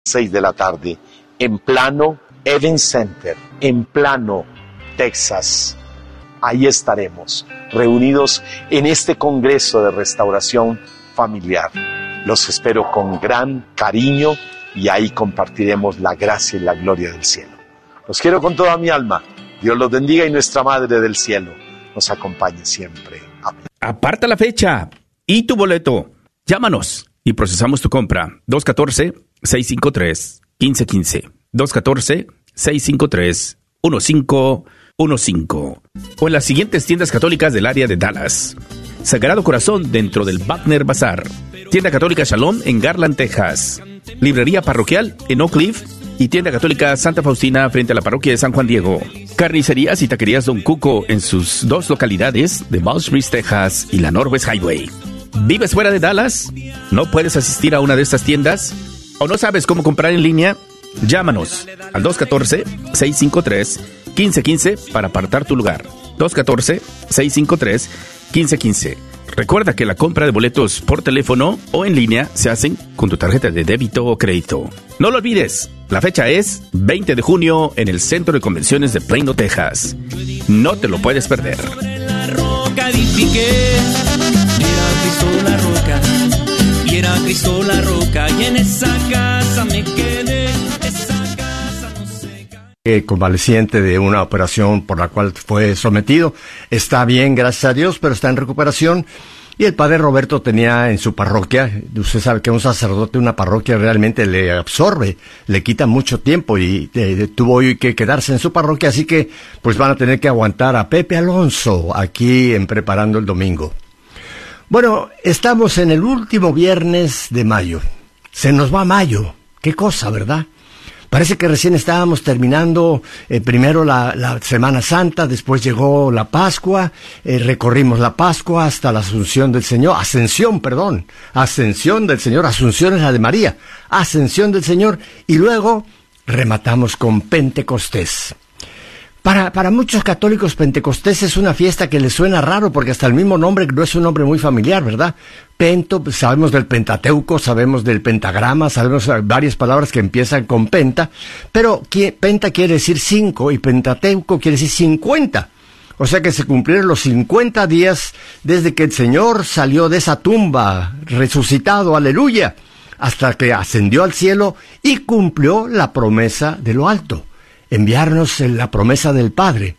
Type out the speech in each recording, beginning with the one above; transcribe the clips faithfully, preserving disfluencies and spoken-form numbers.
seis de la tarde, en Plano Event Center, en Plano, Texas. Ahí estaremos, reunidos en este Congreso de Restauración Familiar. Los espero con gran cariño y ahí compartiremos la gracia y la gloria del cielo. Los quiero con toda mi alma. Dios los bendiga y nuestra Madre del Cielo nos acompañe siempre. Amén. Aparta la fecha y tu boleto. Llámanos y procesamos tu compra. dos uno cuatro, seis cinco tres, uno cinco uno cinco. dos uno cuatro, seis cinco tres, uno cinco uno cinco. O en las siguientes tiendas católicas del área de Dallas. Sagrado Corazón dentro del Wagner Bazar. Tienda Católica Shalom en Garland, Texas. Librería Parroquial en Oak Cliff. Y Tienda Católica Santa Faustina frente a la parroquia de San Juan Diego. Carnicerías y taquerías Don Cuco en sus dos localidades de Balls Breeze, Texas y la Northwest Highway. ¿Vives fuera de Dallas? ¿No puedes asistir a una de estas tiendas? ¿O no sabes cómo comprar en línea? Llámanos al dos uno cuatro, seis cinco tres, uno cinco uno cinco para apartar tu lugar. dos uno cuatro, seis cinco tres, uno cinco uno cinco. Recuerda que la compra de boletos por teléfono o en línea se hacen con tu tarjeta de débito o crédito. No lo olvides, la fecha es veinte de junio en el Centro de Convenciones de Plano, Texas. No te lo puedes perder. Sobre la roca edifiqué, era Cristo la roca, y era Cristo la roca, y en esa casa me quedé, esa casa no se cae. Convaleciente de una operación por la cual fue sometido. Está bien, gracias a Dios, pero está en recuperación. Y el padre Roberto tenía en su parroquia, usted sabe que un sacerdote de una parroquia realmente le absorbe, le quita mucho tiempo y eh, tuvo hoy que quedarse en su parroquia, así que pues van a tener que aguantar a Pepe Alonso aquí en Preparando el Domingo. Bueno, estamos en el último viernes de mayo. Se nos va mayo. Qué cosa, ¿verdad? Parece que recién estábamos terminando eh, primero la, la Semana Santa, después llegó la Pascua, eh, recorrimos la Pascua hasta la Asunción del Señor, Ascensión, perdón, Ascensión del Señor, Asunción es la de María, Ascensión del Señor, y luego rematamos con Pentecostés. Para, para muchos católicos, Pentecostés es una fiesta que les suena raro, porque hasta el mismo nombre no es un nombre muy familiar, ¿verdad? Pento, sabemos del Pentateuco, sabemos del pentagrama, sabemos varias palabras que empiezan con penta, pero penta quiere decir cinco y Pentateuco quiere decir cincuenta. O sea que se cumplieron los cincuenta días desde que el Señor salió de esa tumba, resucitado, aleluya, hasta que ascendió al cielo y cumplió la promesa de lo alto. Enviarnos la promesa del Padre.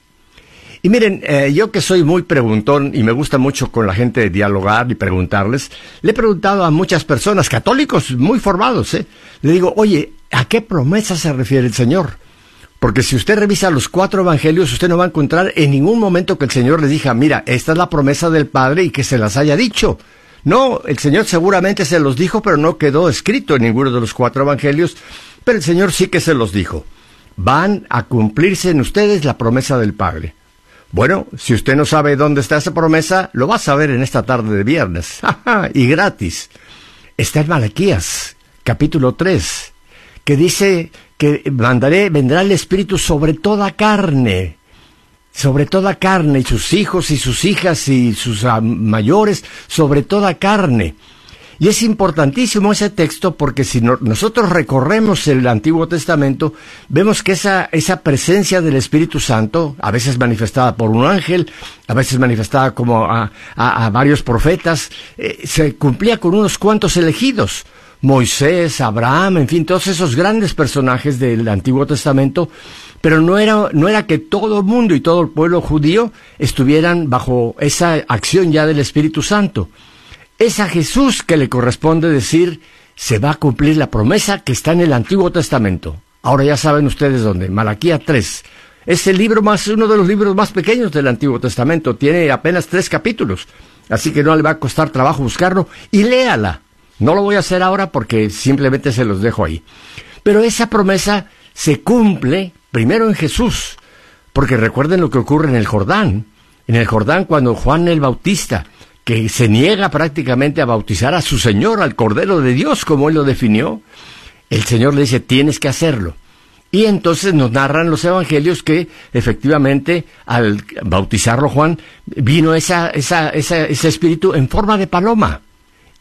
Y miren, eh, yo que soy muy preguntón y me gusta mucho con la gente dialogar y preguntarles, le he preguntado a muchas personas, católicos muy formados, ¿eh? Le digo, oye, ¿a qué promesa se refiere el Señor? Porque si usted revisa los cuatro evangelios, usted no va a encontrar en ningún momento que el Señor le diga, mira, esta es la promesa del Padre y que se las haya dicho. No, el Señor seguramente se los dijo, pero no quedó escrito en ninguno de los cuatro evangelios, pero el Señor sí que se los dijo. Van a cumplirse en ustedes la promesa del Padre. Bueno, si usted no sabe dónde está esa promesa, lo va a saber en esta tarde de viernes. Y gratis. Está en Malaquías, capítulo tres, que dice que mandaré, vendrá el Espíritu sobre toda carne. Sobre toda carne, y sus hijos y sus hijas y sus uh, mayores, sobre toda carne. Y es importantísimo ese texto porque si no, nosotros recorremos el Antiguo Testamento, vemos que esa, esa presencia del Espíritu Santo, a veces manifestada por un ángel, a veces manifestada como a, a, a varios profetas, eh, se cumplía con unos cuantos elegidos. Moisés, Abraham, en fin, todos esos grandes personajes del Antiguo Testamento, pero no era, no era que todo el mundo y todo el pueblo judío estuvieran bajo esa acción ya del Espíritu Santo. Es a Jesús que le corresponde decir, se va a cumplir la promesa que está en el Antiguo Testamento. Ahora ya saben ustedes dónde, Malaquías tres. Es el libro más, uno de los libros más pequeños del Antiguo Testamento, tiene apenas tres capítulos, así que no le va a costar trabajo buscarlo, y léala. No lo voy a hacer ahora porque simplemente se los dejo ahí. Pero esa promesa se cumple primero en Jesús, porque recuerden lo que ocurre en el Jordán. En el Jordán cuando Juan el Bautista, que se niega prácticamente a bautizar a su Señor, al Cordero de Dios, como Él lo definió, el Señor le dice, tienes que hacerlo. Y entonces nos narran los evangelios que, efectivamente, al bautizarlo Juan, vino esa, esa, esa, ese espíritu en forma de paloma.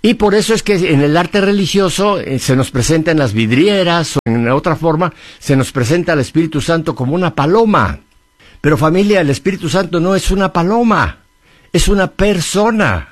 Y por eso es que en el arte religioso eh, se nos presenta en las vidrieras o en otra forma, se nos presenta al Espíritu Santo como una paloma. Pero familia, el Espíritu Santo no es una paloma, es una persona.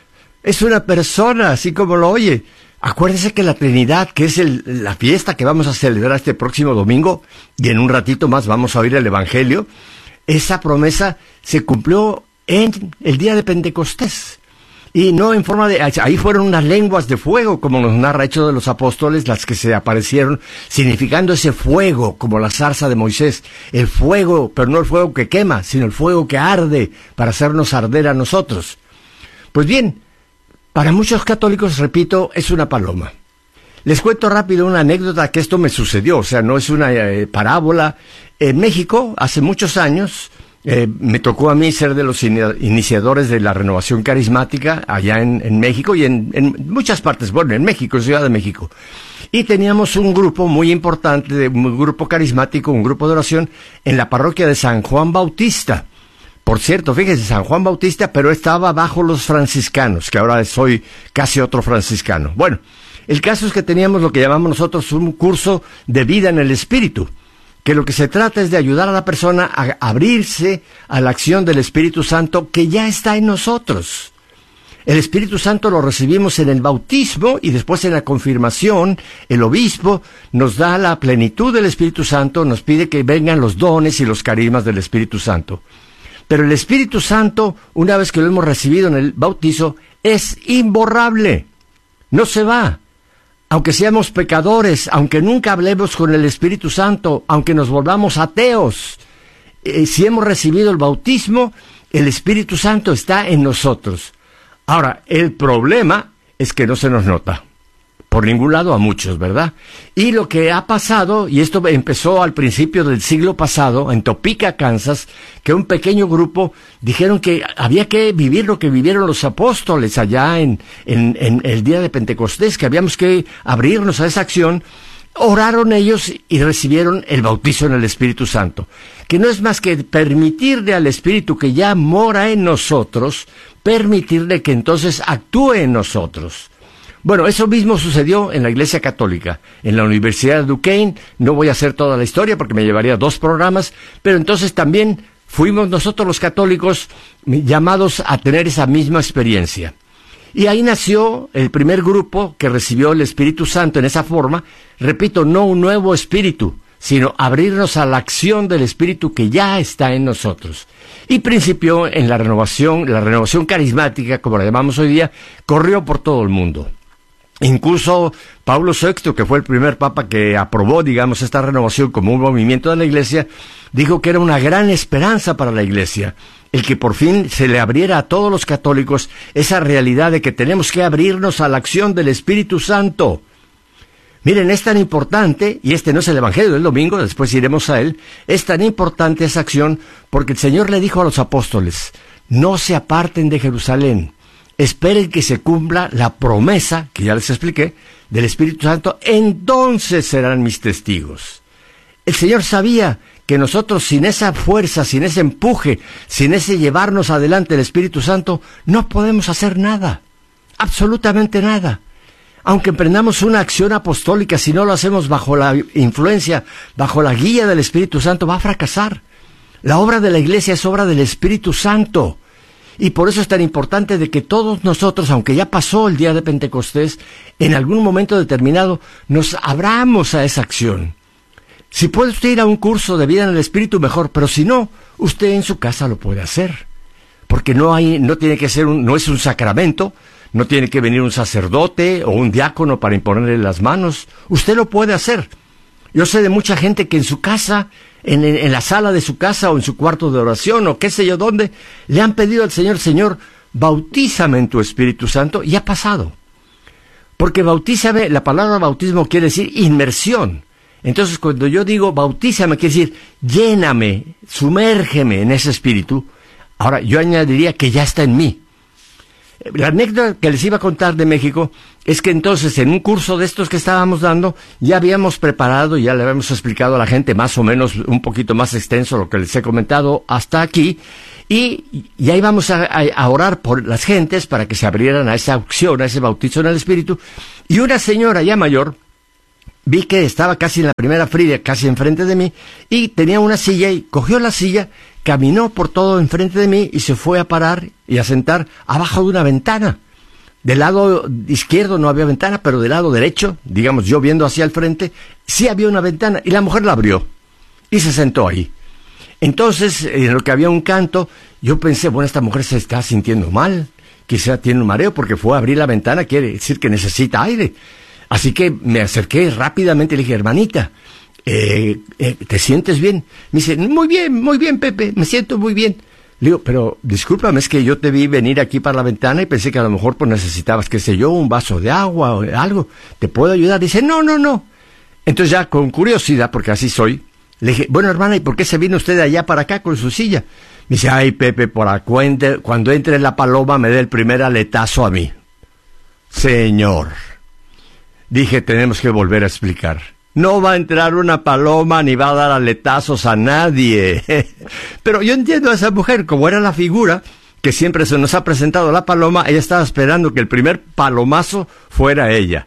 Es una persona, así como lo oye. Acuérdense que la Trinidad, que es el, la fiesta que vamos a celebrar este próximo domingo, y en un ratito más vamos a oír el Evangelio, esa promesa se cumplió en el día de Pentecostés. Y no en forma de... Ahí fueron unas lenguas de fuego, como nos narra Hechos de los Apóstoles, las que se aparecieron, significando ese fuego, como la zarza de Moisés. El fuego, pero no el fuego que quema, sino el fuego que arde, para hacernos arder a nosotros. Pues bien, para muchos católicos, repito, es una paloma. Les cuento rápido una anécdota que esto me sucedió, o sea, no es una eh, parábola. En México, hace muchos años... Eh, me tocó a mí ser de los iniciadores de la renovación carismática allá en, en México y en, en muchas partes, bueno, en México, en Ciudad de México. Y teníamos un grupo muy importante, de, un grupo carismático, un grupo de oración en la parroquia de San Juan Bautista. Por cierto, fíjense, San Juan Bautista, pero estaba bajo los franciscanos, que ahora soy casi otro franciscano. Bueno, el caso es que teníamos lo que llamamos nosotros un curso de vida en el Espíritu, que lo que se trata es de ayudar a la persona a abrirse a la acción del Espíritu Santo que ya está en nosotros. El Espíritu Santo lo recibimos en el bautismo y después en la confirmación. El obispo nos da la plenitud del Espíritu Santo, nos pide que vengan los dones y los carismas del Espíritu Santo. Pero el Espíritu Santo, una vez que lo hemos recibido en el bautizo, es imborrable, no se va. Aunque seamos pecadores, aunque nunca hablemos con el Espíritu Santo, aunque nos volvamos ateos, eh, si hemos recibido el bautismo, el Espíritu Santo está en nosotros. Ahora, el problema es que no se nos nota. Por ningún lado a muchos, ¿verdad? Y lo que ha pasado, y esto empezó al principio del siglo pasado, en Topeka, Kansas, que un pequeño grupo dijeron que había que vivir lo que vivieron los apóstoles allá en, en, en el día de Pentecostés, que habíamos que abrirnos a esa acción. Oraron ellos y recibieron el bautizo en el Espíritu Santo, que no es más que permitirle al Espíritu que ya mora en nosotros, permitirle que entonces actúe en nosotros. Bueno, eso mismo sucedió en la Iglesia Católica, en la Universidad de Duquesne. No voy a hacer toda la historia porque me llevaría dos programas, pero entonces también fuimos nosotros los católicos llamados a tener esa misma experiencia. Y ahí nació el primer grupo que recibió el Espíritu Santo en esa forma. Repito, no un nuevo espíritu, sino abrirnos a la acción del Espíritu que ya está en nosotros. Y principió en la renovación, la renovación carismática, como la llamamos hoy día, corrió por todo el mundo. Incluso Pablo sexto, que fue el primer papa que aprobó, digamos, esta renovación como un movimiento de la Iglesia, dijo que era una gran esperanza para la Iglesia, el que por fin se le abriera a todos los católicos esa realidad de que tenemos que abrirnos a la acción del Espíritu Santo. Miren, es tan importante, y este no es el Evangelio del domingo, después iremos a él, es tan importante esa acción porque el Señor le dijo a los apóstoles, no se aparten de Jerusalén, esperen que se cumpla la promesa, que ya les expliqué, del Espíritu Santo, entonces serán mis testigos. El Señor sabía que nosotros sin esa fuerza, sin ese empuje, sin ese llevarnos adelante el Espíritu Santo, no podemos hacer nada, absolutamente nada. Aunque emprendamos una acción apostólica, si no lo hacemos bajo la influencia, bajo la guía del Espíritu Santo, va a fracasar. La obra de la Iglesia es obra del Espíritu Santo. Y por eso es tan importante de que todos nosotros, aunque ya pasó el día de Pentecostés, en algún momento determinado nos abramos a esa acción. Si puede usted ir a un curso de vida en el Espíritu, mejor, pero si no, usted en su casa lo puede hacer. Porque no hay, no tiene que ser un, no es un sacramento, no tiene que venir un sacerdote o un diácono para imponerle las manos. Usted lo puede hacer. Yo sé de mucha gente que en su casa, en, en, en la sala de su casa o en su cuarto de oración o qué sé yo dónde, le han pedido al Señor, Señor, bautízame en tu Espíritu Santo, y ha pasado. Porque bautízame, la palabra bautismo quiere decir inmersión. Entonces cuando yo digo bautízame, quiere decir lléname, sumérgeme en ese Espíritu. Ahora yo añadiría que ya está en mí. La anécdota que les iba a contar de México es que entonces en un curso de estos que estábamos dando ya habíamos preparado, ya le habíamos explicado a la gente más o menos un poquito más extenso lo que les he comentado hasta aquí, Y, y ahí vamos a, a, a orar por las gentes para que se abrieran a esa opción, a ese bautizo en el Espíritu. Y una señora ya mayor, vi que estaba casi en la primera fila, casi enfrente de mí, y tenía una silla, y cogió la silla, caminó por todo enfrente de mí, y se fue a parar y a sentar abajo de una ventana. Del lado izquierdo no había ventana, pero del lado derecho, digamos, yo viendo hacia el frente, sí había una ventana, y la mujer la abrió, y se sentó ahí. Entonces, en lo que había un canto, yo pensé, bueno, esta mujer se está sintiendo mal, quizá tiene un mareo, porque fue a abrir la ventana, quiere decir que necesita aire. Así que me acerqué rápidamente y le dije, hermanita, eh, eh, ¿te sientes bien? Me dice, muy bien, muy bien, Pepe, me siento muy bien. Le digo, pero discúlpame, es que yo te vi venir aquí para la ventana y pensé que a lo mejor pues necesitabas, qué sé yo, un vaso de agua o algo. ¿Te puedo ayudar? Dice, no, no, no. Entonces ya con curiosidad, porque así soy, le dije, bueno, hermana, ¿y por qué se vino usted de allá para acá con su silla? Me dice, ay, Pepe, por la cuenta, cuando entre la paloma me dé el primer aletazo a mí. Señor. Dije, tenemos que volver a explicar. No va a entrar una paloma ni va a dar aletazos a nadie. Pero yo entiendo a esa mujer, como era la figura que siempre se nos ha presentado la paloma, ella estaba esperando que el primer palomazo fuera ella.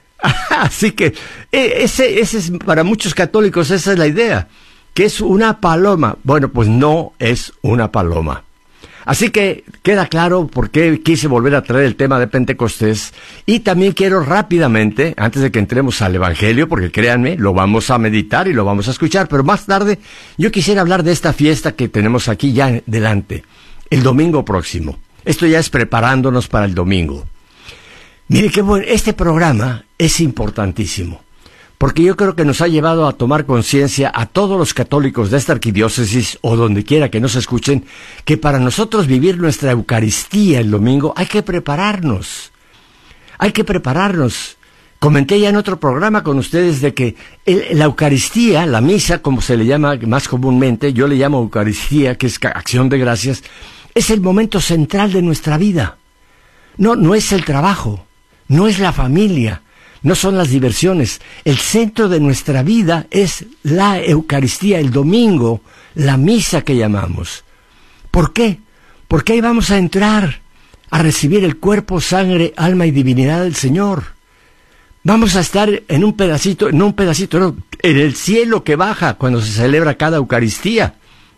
Así que ese, ese es, para muchos católicos esa es la idea, que es una paloma. Bueno, pues no es una paloma. Así que queda claro por qué quise volver a traer el tema de Pentecostés. Y también quiero rápidamente, antes de que entremos al Evangelio, porque créanme, lo vamos a meditar y lo vamos a escuchar, pero más tarde yo quisiera hablar de esta fiesta que tenemos aquí ya delante, el domingo próximo. Esto ya es preparándonos para el domingo. Mire qué bueno, este programa es importantísimo, porque yo creo que nos ha llevado a tomar conciencia a todos los católicos de esta arquidiócesis o donde quiera que nos escuchen, que para nosotros vivir nuestra Eucaristía el domingo hay que prepararnos. Hay que prepararnos. Comenté ya en otro programa con ustedes de que el, la Eucaristía, la misa, como se le llama más comúnmente, yo le llamo Eucaristía, que es acción de gracias, es el momento central de nuestra vida. No, no es el trabajo, no es la familia, no son las diversiones. El centro de nuestra vida es la Eucaristía, el domingo, la misa que llamamos. ¿Por qué? Porque ahí vamos a entrar a recibir el cuerpo, sangre, alma y divinidad del Señor. Vamos a estar en un pedacito, no un pedacito, no, en el cielo que baja cuando se celebra cada Eucaristía.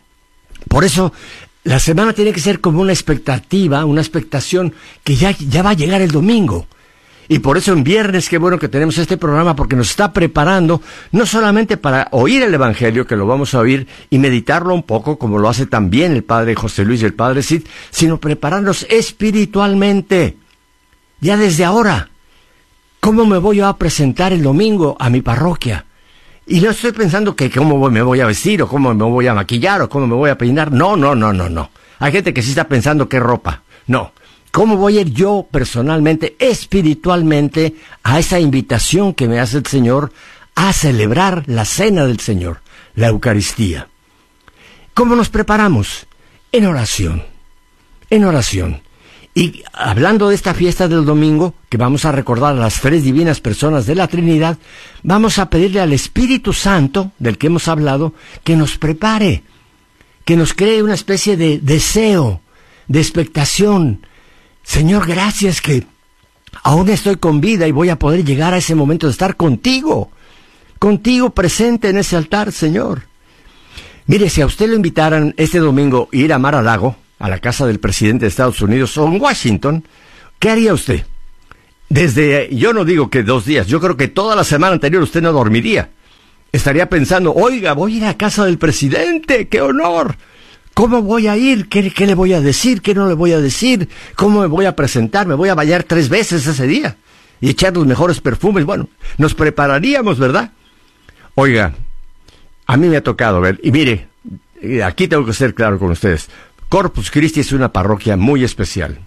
Por eso, la semana tiene que ser como una expectativa, una expectación que ya, ya va a llegar el domingo. Y por eso en viernes, qué bueno que tenemos este programa, porque nos está preparando, no solamente para oír el Evangelio, que lo vamos a oír, y meditarlo un poco, como lo hace también el Padre José Luis y el Padre Cid, sino prepararnos espiritualmente, ya desde ahora. ¿Cómo me voy a presentar el domingo a mi parroquia? Y no estoy pensando que cómo me voy a vestir, o cómo me voy a maquillar, o cómo me voy a peinar. No, no, no, no, no. Hay gente que sí está pensando qué ropa. No. ¿Cómo voy a ir yo personalmente, espiritualmente, a esa invitación que me hace el Señor a celebrar la cena del Señor, la Eucaristía? ¿Cómo nos preparamos? En oración, en oración. Y hablando de esta fiesta del domingo, que vamos a recordar a las tres divinas personas de la Trinidad, vamos a pedirle al Espíritu Santo, del que hemos hablado, que nos prepare, que nos cree una especie de deseo, de expectación. Señor, gracias que aún estoy con vida y voy a poder llegar a ese momento de estar contigo, contigo presente en ese altar, Señor. Mire, si a usted lo invitaran este domingo a ir a Mar-a-Lago, a la casa del presidente de Estados Unidos, o en Washington, ¿qué haría usted? Desde, yo no digo que dos días, yo creo que toda la semana anterior usted no dormiría. Estaría pensando, oiga, voy a ir a casa del presidente, ¡qué honor! ¿Cómo voy a ir? ¿Qué, ¿Qué le voy a decir? ¿Qué no le voy a decir? ¿Cómo me voy a presentar? ¿Me voy a bañar tres veces ese día? Y echar los mejores perfumes. Bueno, nos prepararíamos, ¿verdad? Oiga, a mí me ha tocado ver, y mire, aquí tengo que ser claro con ustedes. Corpus Christi es una parroquia muy especial.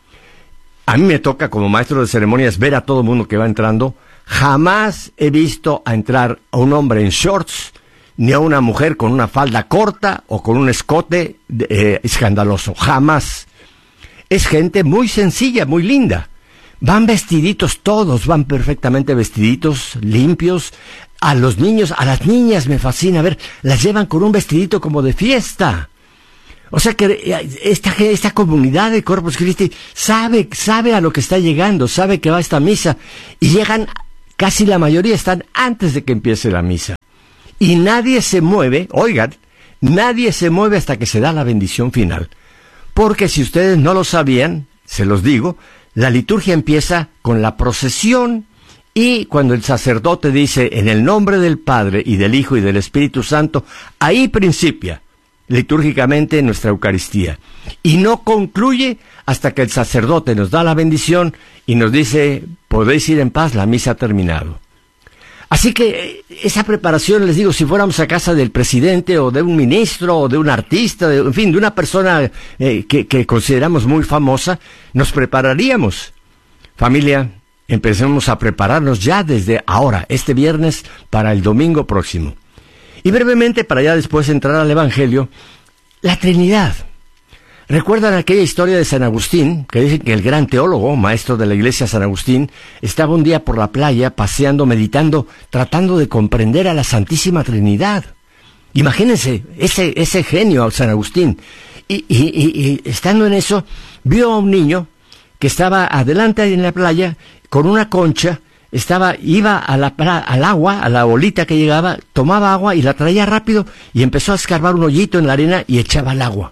A mí me toca, como maestro de ceremonias, ver a todo el mundo que va entrando. Jamás he visto a entrar a un hombre en shorts, ni a una mujer con una falda corta o con un escote eh, escandaloso. Jamás. Es gente muy sencilla, muy linda. Van vestiditos todos, van perfectamente vestiditos, limpios. A los niños, a las niñas me fascina ver, las llevan con un vestidito como de fiesta. O sea que esta, esta comunidad de Corpus Christi sabe, sabe a lo que está llegando, sabe que va a esta misa, y llegan, casi la mayoría están antes de que empiece la misa. Y nadie se mueve, oigan, nadie se mueve hasta que se da la bendición final. Porque si ustedes no lo sabían, se los digo, la liturgia empieza con la procesión, y cuando el sacerdote dice, en el nombre del Padre, y del Hijo, y del Espíritu Santo, ahí principia litúrgicamente nuestra Eucaristía. Y no concluye hasta que el sacerdote nos da la bendición y nos dice, podéis ir en paz, la misa ha terminado. Así que esa preparación, les digo, si fuéramos a casa del presidente o de un ministro o de un artista, de, en fin, de una persona eh, que, que consideramos muy famosa, nos prepararíamos. Familia, empecemos a prepararnos ya desde ahora, este viernes, para el domingo próximo. Y brevemente, para ya después entrar al Evangelio, la Trinidad. ¿Recuerdan aquella historia de San Agustín, que dicen que el gran teólogo, maestro de la iglesia San Agustín, estaba un día por la playa, paseando, meditando, tratando de comprender a la Santísima Trinidad? Imagínense, ese, ese genio, San Agustín. Y, y, y, y estando en eso, vio a un niño que estaba adelante en la playa, con una concha, estaba, iba a la, al agua, a la bolita que llegaba, tomaba agua y la traía rápido, y empezó a escarbar un hoyito en la arena y echaba el agua.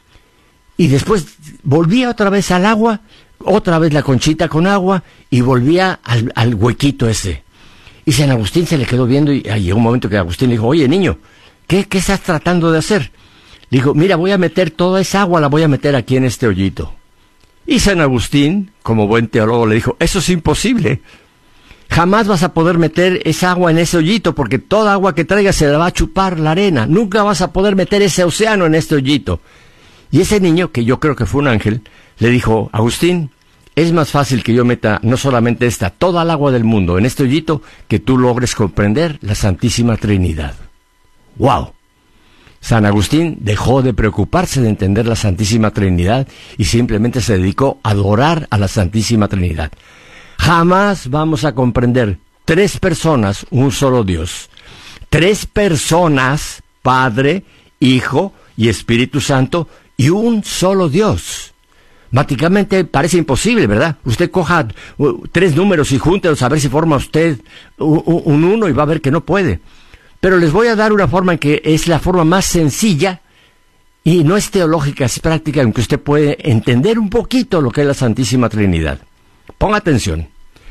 Y después volvía otra vez al agua, otra vez la conchita con agua, y volvía al, al huequito ese. Y San Agustín se le quedó viendo, y ah, llegó un momento que Agustín le dijo, oye niño, ¿qué, qué estás tratando de hacer? Le dijo, mira, voy a meter toda esa agua, la voy a meter aquí en este hoyito. Y San Agustín, como buen teólogo, le dijo, eso es imposible. Jamás vas a poder meter esa agua en ese hoyito, porque toda agua que traigas se la va a chupar la arena. Nunca vas a poder meter ese océano en este hoyito. Y ese niño, que yo creo que fue un ángel, le dijo, Agustín, es más fácil que yo meta no solamente esta, toda el agua del mundo en este hoyito, que tú logres comprender la Santísima Trinidad. ¡Wow! San Agustín dejó de preocuparse de entender la Santísima Trinidad y simplemente se dedicó a adorar a la Santísima Trinidad. Jamás vamos a comprender tres personas, un solo Dios. Tres personas, Padre, Hijo y Espíritu Santo, y un solo Dios. Máticamente parece imposible, ¿verdad? Usted coja uh, tres números y júntelos a ver si forma usted un, un uno y va a ver que no puede. Pero les voy a dar una forma en que es la forma más sencilla y no es teológica, es práctica, en que usted puede entender un poquito lo que es la Santísima Trinidad. Ponga atención.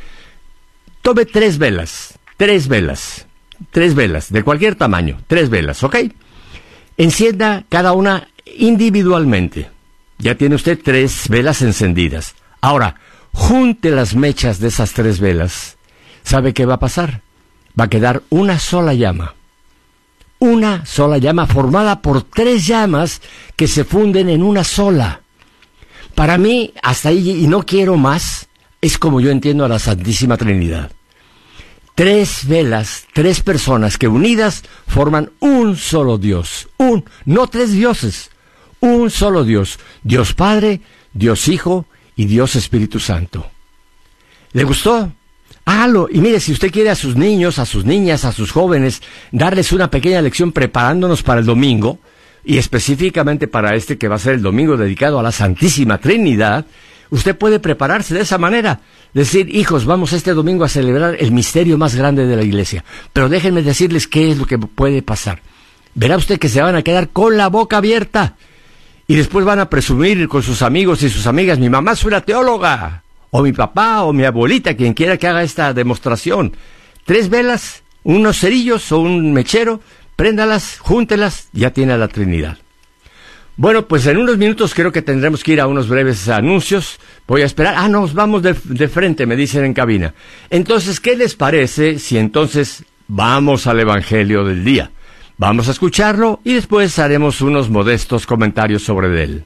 Tome tres velas, tres velas, tres velas, de cualquier tamaño, tres velas, ¿ok? Encienda cada una individualmente. Ya tiene usted tres velas encendidas. Ahora, junte las mechas de esas tres velas. ¿Sabe qué va a pasar? Va a quedar una sola llama. Una sola llama formada por tres llamas que se funden en una sola. Para mí, hasta ahí, y no quiero más, es como yo entiendo a la Santísima Trinidad. Tres velas, tres personas que unidas forman un solo Dios. Un, no tres dioses. Un solo Dios, Dios Padre, Dios Hijo y Dios Espíritu Santo. ¿Le gustó? Hágalo. Y mire, si usted quiere a sus niños, a sus niñas, a sus jóvenes, darles una pequeña lección preparándonos para el domingo, y específicamente para este que va a ser el domingo dedicado a la Santísima Trinidad, usted puede prepararse de esa manera. Decir, hijos, vamos este domingo a celebrar el misterio más grande de la iglesia. Pero déjenme decirles qué es lo que puede pasar. Verá usted que se van a quedar con la boca abierta. Y después van a presumir con sus amigos y sus amigas, mi mamá es una teóloga, o mi papá, o mi abuelita, quien quiera que haga esta demostración. Tres velas, unos cerillos o un mechero, préndalas, júntelas, ya tiene a la Trinidad. Bueno, pues en unos minutos creo que tendremos que ir a unos breves anuncios. Voy a esperar. Ah, nos vamos de, de frente, me dicen en cabina. Entonces, ¿qué les parece si entonces vamos al Evangelio del día? Vamos a escucharlo y después haremos unos modestos comentarios sobre él.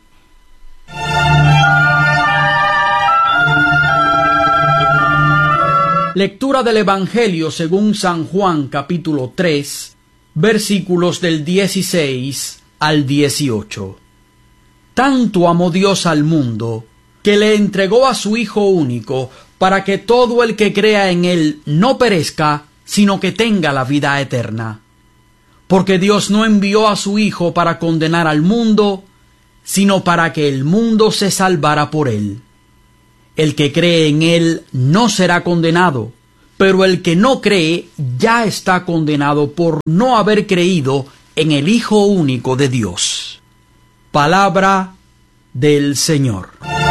Lectura del Evangelio según San Juan, capítulo tres, versículos del dieciséis al dieciocho. Tanto amó Dios al mundo, que le entregó a su Hijo único, para que todo el que crea en él no perezca, sino que tenga la vida eterna. Porque Dios no envió a su Hijo para condenar al mundo, sino para que el mundo se salvara por él. El que cree en él no será condenado, pero el que no cree ya está condenado por no haber creído en el Hijo único de Dios. Palabra del Señor.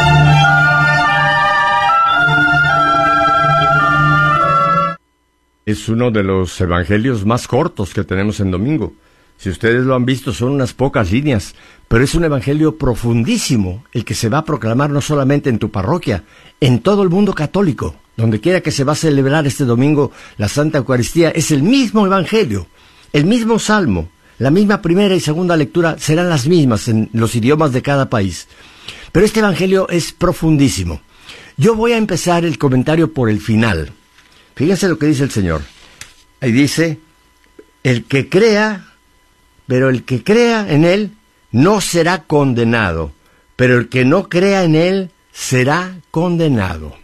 Es uno de los evangelios más cortos que tenemos en domingo. Si ustedes lo han visto, son unas pocas líneas, pero es un evangelio profundísimo, el que se va a proclamar no solamente en tu parroquia, en todo el mundo católico. Donde quiera que se va a celebrar este domingo la Santa Eucaristía, es el mismo evangelio, el mismo salmo, la misma primera y segunda lectura serán las mismas en los idiomas de cada país. Pero este evangelio es profundísimo. Yo voy a empezar el comentario por el final. Fíjense lo que dice el Señor. Ahí dice, el que crea, pero el que crea en Él no será condenado, pero el que no crea en Él será condenado.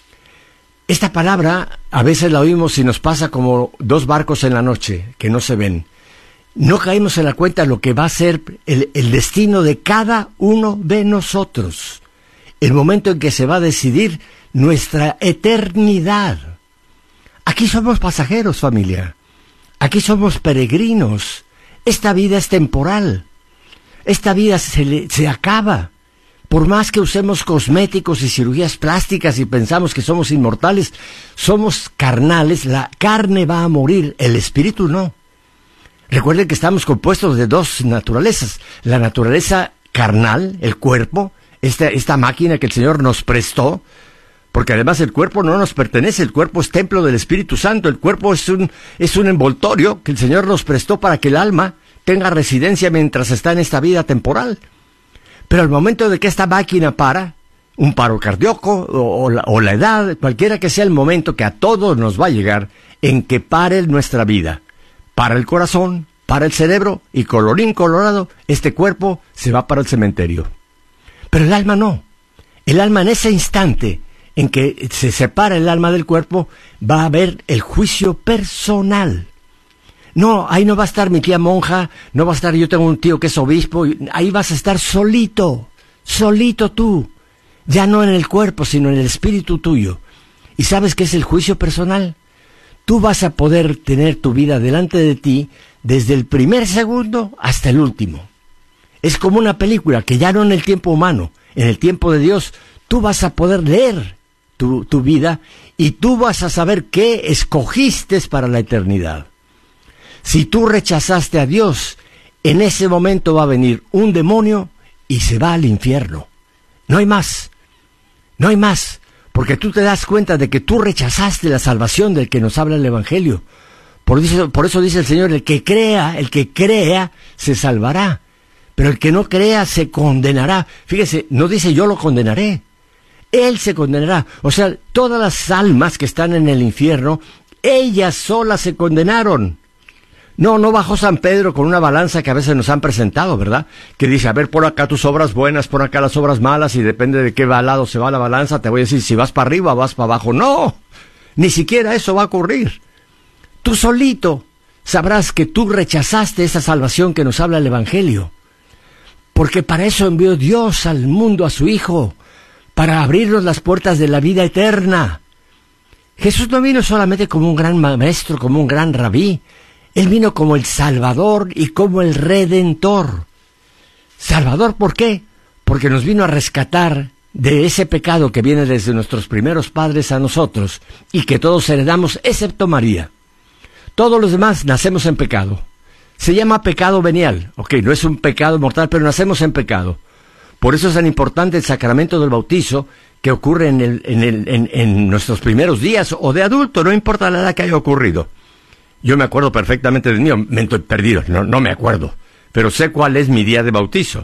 Esta palabra a veces la oímos y nos pasa como dos barcos en la noche que no se ven. No caímos en la cuenta de lo que va a ser el, el destino de cada uno de nosotros. El momento en que se va a decidir nuestra eternidad. Aquí somos pasajeros, familia. Aquí somos peregrinos. Esta vida es temporal. Esta vida se, le, se acaba. Por más que usemos cosméticos y cirugías plásticas y pensamos que somos inmortales, somos carnales, la carne va a morir, el espíritu no. Recuerden que estamos compuestos de dos naturalezas. La naturaleza carnal, el cuerpo, esta, esta máquina que el Señor nos prestó, porque además el cuerpo no nos pertenece, el cuerpo es templo del Espíritu Santo, el cuerpo es un, es un envoltorio que el Señor nos prestó para que el alma tenga residencia mientras está en esta vida temporal. Pero al momento de que esta máquina para, un paro cardíaco o, o, la, o la edad, cualquiera que sea el momento que a todos nos va a llegar, en que pare nuestra vida, para el corazón, para el cerebro y colorín colorado, este cuerpo se va para el cementerio. Pero el alma no. El alma en ese instante en que se separa el alma del cuerpo, va a haber el juicio personal. No, ahí no va a estar mi tía monja, no va a estar, yo tengo un tío que es obispo, ahí vas a estar solito, solito tú, ya no en el cuerpo, sino en el espíritu tuyo. ¿Y sabes qué es el juicio personal? Tú vas a poder tener tu vida delante de ti desde el primer segundo hasta el último. Es como una película que ya no en el tiempo humano, en el tiempo de Dios, tú vas a poder leer tu, tu vida y tú vas a saber qué escogiste para la eternidad. Si tú rechazaste a Dios, en ese momento va a venir un demonio y se va al infierno. No hay más, no hay más, porque tú te das cuenta de que tú rechazaste la salvación del que nos habla el Evangelio. Por eso, por eso dice el Señor, el que crea, el que crea, se salvará. Pero el que no crea, se condenará. Fíjese, no dice yo lo condenaré. Él se condenará. O sea, todas las almas que están en el infierno, ellas solas se condenaron. No, no bajó San Pedro con una balanza que a veces nos han presentado, ¿verdad? Que dice, a ver, pon acá tus obras buenas, pon acá las obras malas, y depende de qué lado se va la balanza, te voy a decir si vas para arriba o vas para abajo. No, ni siquiera eso va a ocurrir. Tú solito sabrás que tú rechazaste esa salvación que nos habla el Evangelio. Porque para eso envió Dios al mundo a su Hijo, para abrirnos las puertas de la vida eterna. Jesús no vino solamente como un gran maestro, como un gran rabí. Él vino como el Salvador y como el Redentor. ¿Salvador por qué? Porque nos vino a rescatar de ese pecado que viene desde nuestros primeros padres a nosotros y que todos heredamos, excepto María. Todos los demás nacemos en pecado. Se llama pecado venial. Ok, no es un pecado mortal, pero nacemos en pecado. Por eso es tan importante el sacramento del bautizo que ocurre en, el, en, el, en, en nuestros primeros días o de adulto, no importa la edad que haya ocurrido. Yo me acuerdo perfectamente del mío, me estoy perdido, no, no me acuerdo, pero sé cuál es mi día de bautizo.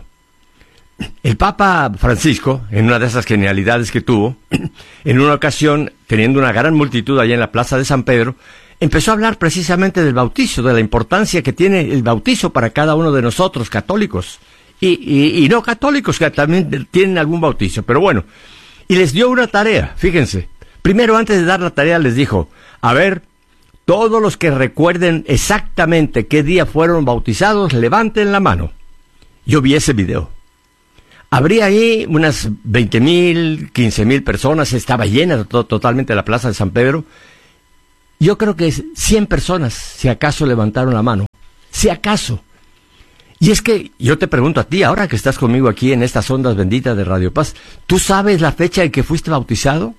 El Papa Francisco, en una de esas genialidades que tuvo, en una ocasión, teniendo una gran multitud allá en la plaza de San Pedro, empezó a hablar precisamente del bautizo, de la importancia que tiene el bautizo para cada uno de nosotros, católicos, y, y, y no católicos que también tienen algún bautizo, pero bueno, y les dio una tarea, fíjense. Primero, antes de dar la tarea, les dijo, a ver, todos los que recuerden exactamente qué día fueron bautizados, levanten la mano. Yo vi ese video. Habría ahí unas veinte mil, quince mil personas, estaba llena to- totalmente la plaza de San Pedro. Yo creo que cien personas, si acaso, levantaron la mano. Si acaso. Y es que yo te pregunto a ti, ahora que estás conmigo aquí en estas ondas benditas de Radio Paz, ¿tú sabes la fecha en que fuiste bautizado?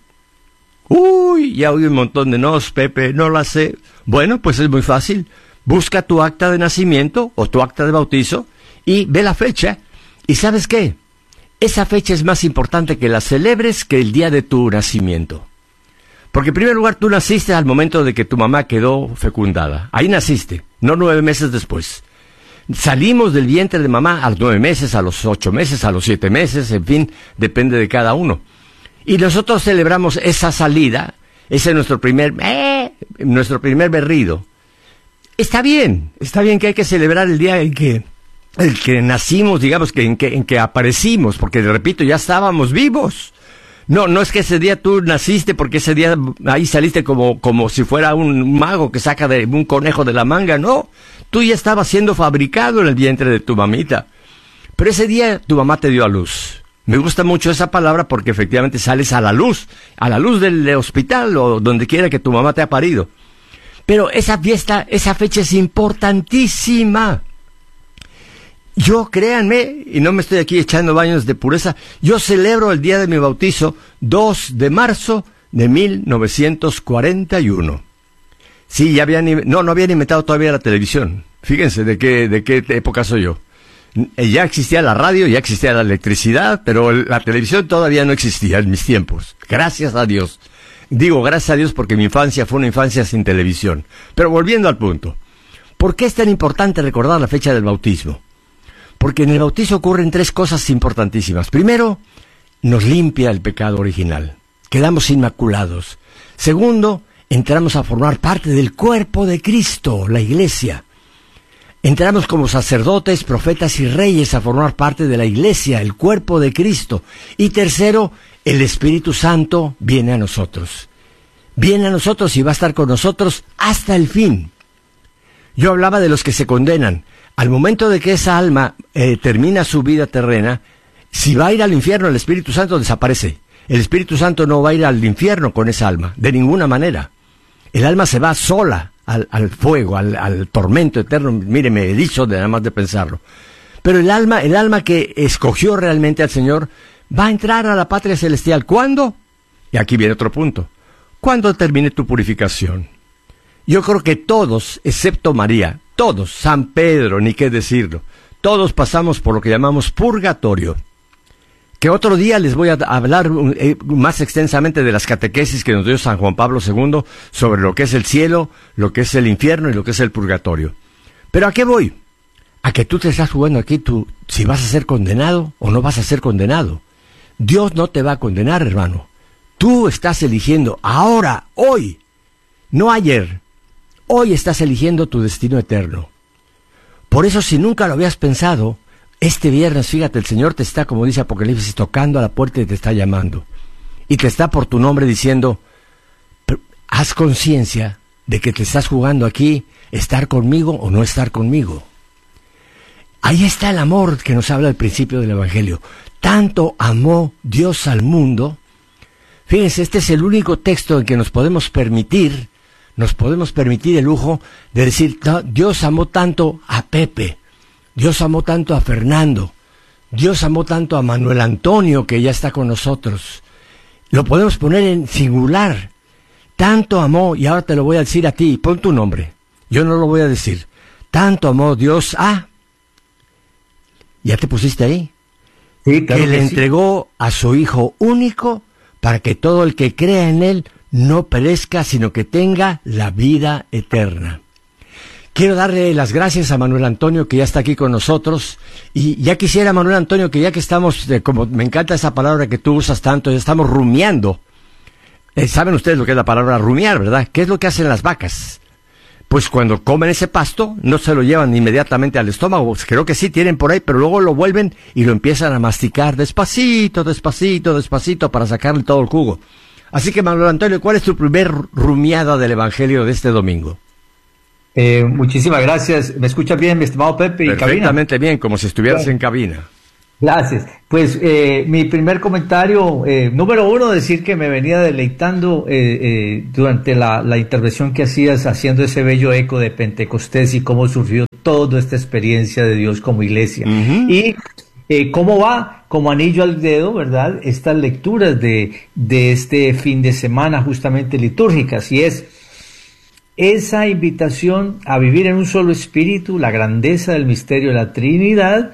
Uy, ya oí un montón de nos, Pepe, no la sé. Bueno, pues es muy fácil. Busca tu acta de nacimiento o tu acta de bautizo y ve la fecha. ¿Y sabes qué? Esa fecha es más importante que la celebres que el día de tu nacimiento. Porque en primer lugar tú naciste al momento de que tu mamá quedó fecundada. Ahí naciste, no nueve meses después. Salimos del vientre de mamá a los nueve meses, a los ocho meses, a los siete meses, en fin, depende de cada uno. Y nosotros celebramos esa salida, ese es nuestro primer, eh, nuestro primer berrido. Está bien, está bien que hay que celebrar el día en que, el que nacimos, digamos, que en que, en que aparecimos, porque repito, ya estábamos vivos. No, no es que ese día tú naciste porque ese día ahí saliste como, como si fuera un mago que saca de un conejo de la manga, no. Tú ya estabas siendo fabricado en el vientre de tu mamita. Pero ese día tu mamá te dio a luz. Me gusta mucho esa palabra porque efectivamente sales a la luz, a la luz del hospital o donde quiera que tu mamá te ha parido. Pero esa fiesta, esa fecha es importantísima. Yo, créanme, y no me estoy aquí echando baños de pureza, yo celebro el día de mi bautizo dos de marzo de mil novecientos cuarenta y uno. Sí, ya habían, no, no habían inventado todavía la televisión. Fíjense de qué, de qué época soy yo. Ya existía la radio, ya existía la electricidad, pero la televisión todavía no existía en mis tiempos. Gracias a Dios. Digo gracias a Dios porque mi infancia fue una infancia sin televisión. Pero volviendo al punto. ¿Por qué es tan importante recordar la fecha del bautismo? Porque en el bautizo ocurren tres cosas importantísimas. Primero, nos limpia el pecado original. Quedamos inmaculados. Segundo, entramos a formar parte del cuerpo de Cristo, la Iglesia. Entramos como sacerdotes, profetas y reyes a formar parte de la Iglesia, el cuerpo de Cristo. Y tercero, el Espíritu Santo viene a nosotros. Viene a nosotros y va a estar con nosotros hasta el fin. Yo hablaba de los que se condenan. Al momento de que esa alma eh, termina su vida terrena, si va a ir al infierno, el Espíritu Santo desaparece. El Espíritu Santo no va a ir al infierno con esa alma, de ninguna manera. El alma se va sola al, al fuego, al, al tormento eterno. Mire, me he dicho de nada más de pensarlo. Pero el alma, el alma que escogió realmente al Señor, va a entrar a la patria celestial. ¿Cuándo? Y aquí viene otro punto. ¿Cuándo termine tu purificación? Yo creo que todos, excepto María, todos, San Pedro, ni qué decirlo, todos pasamos por lo que llamamos purgatorio. Que otro día les voy a hablar eh, más extensamente de las catequesis que nos dio San Juan Pablo segundo sobre lo que es el cielo, lo que es el infierno y lo que es el purgatorio. Pero ¿a qué voy? A que tú te estás jugando aquí tú, si vas a ser condenado o no vas a ser condenado. Dios no te va a condenar, hermano. Tú estás eligiendo ahora, hoy, no ayer. Hoy estás eligiendo tu destino eterno. Por eso, si nunca lo habías pensado, este viernes, fíjate, el Señor te está, como dice Apocalipsis, tocando a la puerta y te está llamando. Y te está por tu nombre diciendo, haz conciencia de que te estás jugando aquí, estar conmigo o no estar conmigo. Ahí está el amor que nos habla al principio del Evangelio. Tanto amó Dios al mundo. Fíjense, este es el único texto en que nos podemos permitir Nos podemos permitir el lujo de decir, Dios amó tanto a Pepe, Dios amó tanto a Fernando, Dios amó tanto a Manuel Antonio, que ya está con nosotros. Lo podemos poner en singular. Tanto amó, y ahora te lo voy a decir a ti, pon tu nombre, yo no lo voy a decir. Tanto amó Dios a... ¿Ya te pusiste ahí? Sí, claro que, que le sí. entregó a su Hijo único para que todo el que crea en Él no perezca, sino que tenga la vida eterna. Quiero darle las gracias a Manuel Antonio, que ya está aquí con nosotros, y ya quisiera, Manuel Antonio, que ya que estamos, eh, como me encanta esa palabra que tú usas tanto, ya estamos rumiando. Eh, ¿Saben ustedes lo que es la palabra rumiar, verdad? ¿Qué es lo que hacen las vacas? Pues cuando comen ese pasto, no se lo llevan inmediatamente al estómago, creo que sí tienen por ahí, pero luego lo vuelven y lo empiezan a masticar despacito, despacito, despacito, para sacarle todo el jugo. Así que, Manuel Antonio, ¿cuál es tu primer rumiada del Evangelio de este domingo? Eh, muchísimas gracias. ¿Me escuchas bien, mi estimado Pepe? Perfectamente bien, como si estuvieras bueno. en cabina. Gracias. Pues eh, mi primer comentario, eh, número uno, decir que me venía deleitando eh, eh, durante la, la intervención que hacías, haciendo ese bello eco de Pentecostés y cómo surgió toda esta experiencia de Dios como iglesia. Uh-huh. Y eh, cómo va como anillo al dedo, ¿verdad?, estas lecturas de, de este fin de semana justamente litúrgicas, y es esa invitación a vivir en un solo espíritu, la grandeza del misterio de la Trinidad,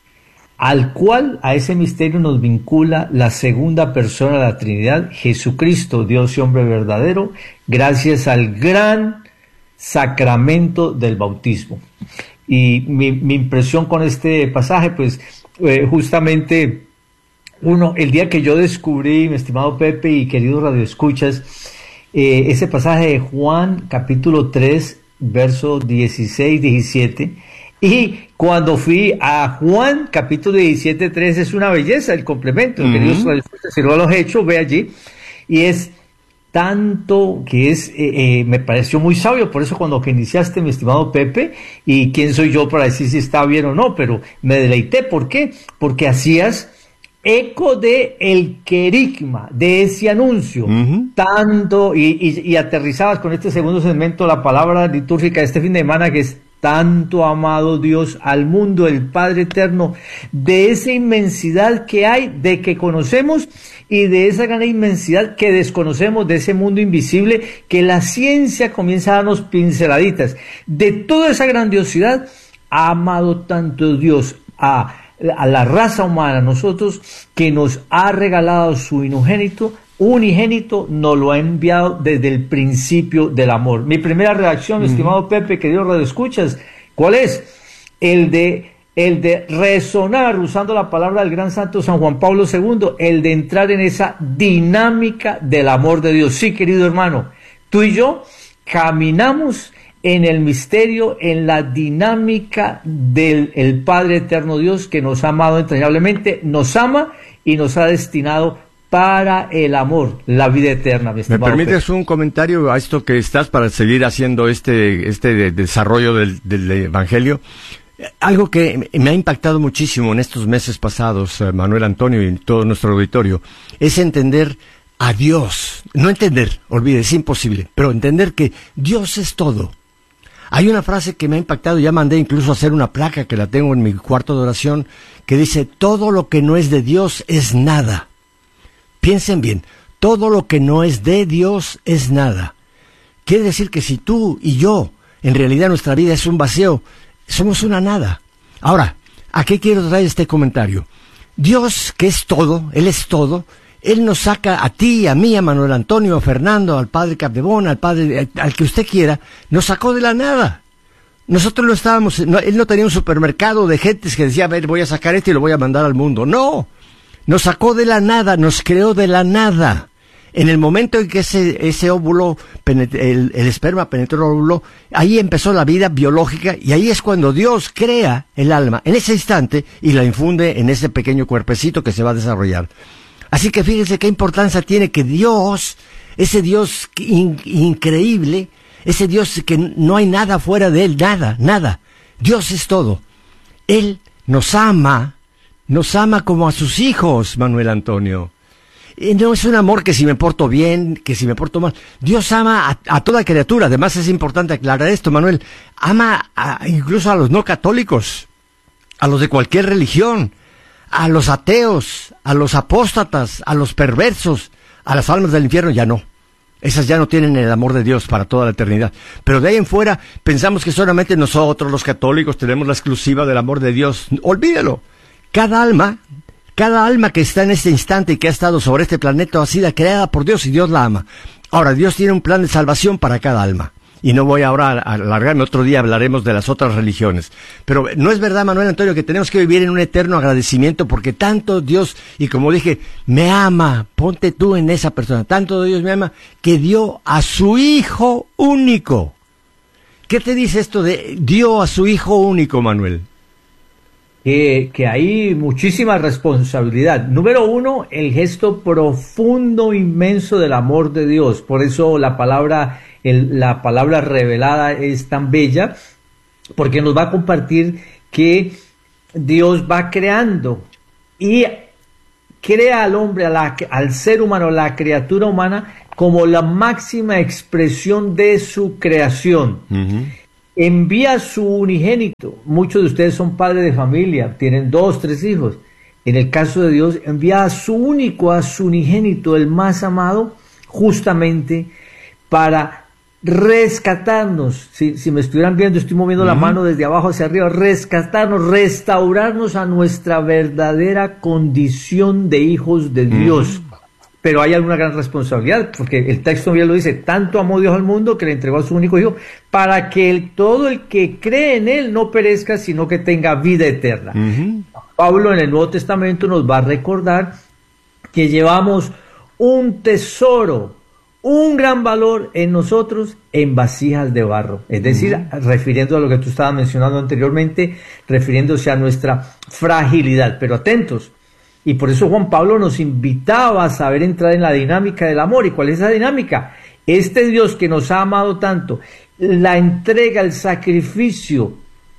al cual a ese misterio nos vincula la segunda persona de la Trinidad, Jesucristo, Dios y hombre verdadero, gracias al gran sacramento del bautismo. Y mi, mi impresión con este pasaje, pues eh, justamente uno, el día que yo descubrí, mi estimado Pepe y queridos radioescuchas, eh, ese pasaje de Juan capítulo tres, versos dieciséis, diecisiete, y cuando fui a Juan, capítulo diecisiete, tres, es una belleza el complemento, uh-huh. queridos radioescuchas, si no lo he hecho, ve allí, y es tanto que es, eh, eh, me pareció muy sabio, por eso cuando que iniciaste, mi estimado Pepe, y quién soy yo para decir si está bien o no, pero me deleité, ¿por qué? Porque hacías eco de el querigma, de ese anuncio, uh-huh. tanto, y, y, y aterrizabas con este segundo segmento la palabra litúrgica de este fin de semana, que es tanto amado Dios al mundo, el Padre Eterno, de esa inmensidad que hay, de que conocemos, y de esa gran inmensidad que desconocemos, de ese mundo invisible, que la ciencia comienza a darnos pinceladitas. De toda esa grandiosidad, ha amado tanto Dios a, a la raza humana, a nosotros, que nos ha regalado su unigénito, unigénito, nos lo ha enviado desde el principio del amor. Mi primera reacción, mi uh-huh. estimado Pepe, querido radioescuchas, ¿cuál es? El de, el de resonar, usando la palabra del gran santo San Juan Pablo segundo, el de entrar en esa dinámica del amor de Dios. Sí, querido hermano, tú y yo caminamos en el misterio, en la dinámica del el Padre Eterno Dios, que nos ha amado entrañablemente, nos ama y nos ha destinado para el amor, la vida eterna. Mi ¿Me permites Pedro? Un comentario a esto que estás para seguir haciendo este, este desarrollo del, del Evangelio? Algo que me ha impactado muchísimo en estos meses pasados, Manuel Antonio y todo nuestro auditorio, es entender a Dios. No entender, olvide, es imposible, pero entender que Dios es todo. Hay una frase que me ha impactado, ya mandé incluso a hacer una placa que la tengo en mi cuarto de oración, que dice, todo lo que no es de Dios es nada. Piensen bien, todo lo que no es de Dios es nada. Quiere decir que si tú y yo, en realidad nuestra vida es un vacío, somos una nada. Ahora, ¿a qué quiero traer este comentario? Dios, que es todo, Él es todo, Él nos saca a ti, a mí, a Manuel Antonio, a Fernando, al Padre Capdevón, al Padre, al que usted quiera, nos sacó de la nada. Nosotros no estábamos, no, Él no tenía un supermercado de gentes que decía, a ver, voy a sacar esto y lo voy a mandar al mundo. No. Nos sacó de la nada, nos creó de la nada. En el momento en que ese, ese óvulo, el, el esperma penetró el óvulo, ahí empezó la vida biológica y ahí es cuando Dios crea el alma, en ese instante, y la infunde en ese pequeño cuerpecito que se va a desarrollar. Así que fíjense qué importancia tiene que Dios, ese Dios in, increíble, ese Dios que no hay nada fuera de Él, nada, nada. Dios es todo. Él nos ama. Nos ama como a sus hijos, Manuel Antonio. Y no es un amor que si me porto bien, que si me porto mal. Dios ama a, a toda criatura. Además es importante aclarar esto, Manuel. Ama a, incluso a los no católicos, a los de cualquier religión, a los ateos, a los apóstatas, a los perversos, a las almas del infierno, ya no. Esas ya no tienen el amor de Dios para toda la eternidad. Pero de ahí en fuera pensamos que solamente nosotros, los católicos, tenemos la exclusiva del amor de Dios. Olvídalo. Cada alma, cada alma que está en este instante y que ha estado sobre este planeta ha sido creada por Dios y Dios la ama. Ahora, Dios tiene un plan de salvación para cada alma. Y no voy ahora a alargarme, otro día hablaremos de las otras religiones. Pero no es verdad, Manuel Antonio, que tenemos que vivir en un eterno agradecimiento porque tanto Dios, y como dije, me ama, ponte tú en esa persona, tanto Dios me ama, que dio a su Hijo único. ¿Qué te dice esto de dio a su Hijo único, Manuel? Eh, que hay muchísima responsabilidad. Número uno, el gesto profundo, inmenso del amor de Dios. Por eso la palabra, el, la palabra revelada es tan bella, porque nos va a compartir que Dios va creando y crea al hombre, a la, al ser humano, a la criatura humana, como la máxima expresión de su creación. Uh-huh. Envía a su unigénito. Muchos de ustedes son padres de familia, tienen dos, tres hijos. En el caso de Dios, envía a su único, a su unigénito, el más amado, justamente para rescatarnos. Si, si me estuvieran viendo, estoy moviendo uh-huh. la mano desde abajo hacia arriba, rescatarnos, restaurarnos a nuestra verdadera condición de hijos de Dios. Uh-huh. Pero hay alguna gran responsabilidad, porque el texto bien lo dice: tanto amó Dios al mundo que le entregó a su único hijo, para que el, todo el que cree en él no perezca, sino que tenga vida eterna. Uh-huh. Pablo en el Nuevo Testamento nos va a recordar que llevamos un tesoro, un gran valor en nosotros en vasijas de barro. Es decir, uh-huh. refiriendo a lo que tú estabas mencionando anteriormente, refiriéndose a nuestra fragilidad. Pero atentos, y por eso Juan Pablo nos invitaba a saber entrar en la dinámica del amor. ¿Y cuál es esa dinámica? Este Dios que nos ha amado tanto, la entrega, el sacrificio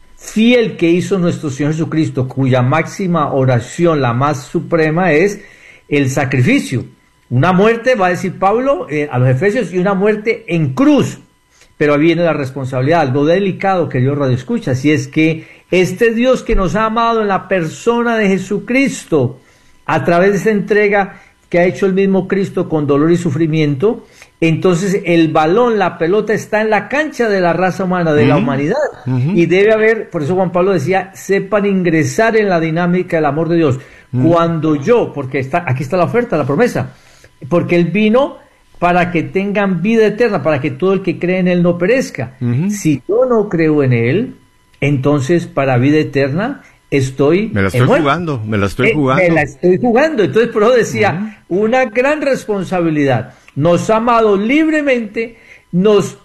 fiel que hizo nuestro Señor Jesucristo, cuya máxima oración, la más suprema, es el sacrificio. Una muerte, va a decir Pablo eh, a los Efesios, y una muerte en cruz. Pero ahí viene la responsabilidad, algo delicado, querido Radio Escucha, si es que este Dios que nos ha amado en la persona de Jesucristo, a través de esa entrega que ha hecho el mismo Cristo con dolor y sufrimiento, entonces el balón, la pelota está en la cancha de la raza humana, de uh-huh. la humanidad, uh-huh. y debe haber, por eso Juan Pablo decía, sepan ingresar en la dinámica del amor de Dios. Uh-huh. Cuando yo, porque está, aquí está la oferta, la promesa, porque Él vino para que tengan vida eterna, para que todo el que cree en Él no perezca. Uh-huh. Si yo no creo en Él, entonces para vida eterna estoy... Me la estoy jugando, me la estoy eh, jugando. Me la estoy jugando. Entonces, por eso decía, uh-huh. una gran responsabilidad. Nos ha amado libremente, nos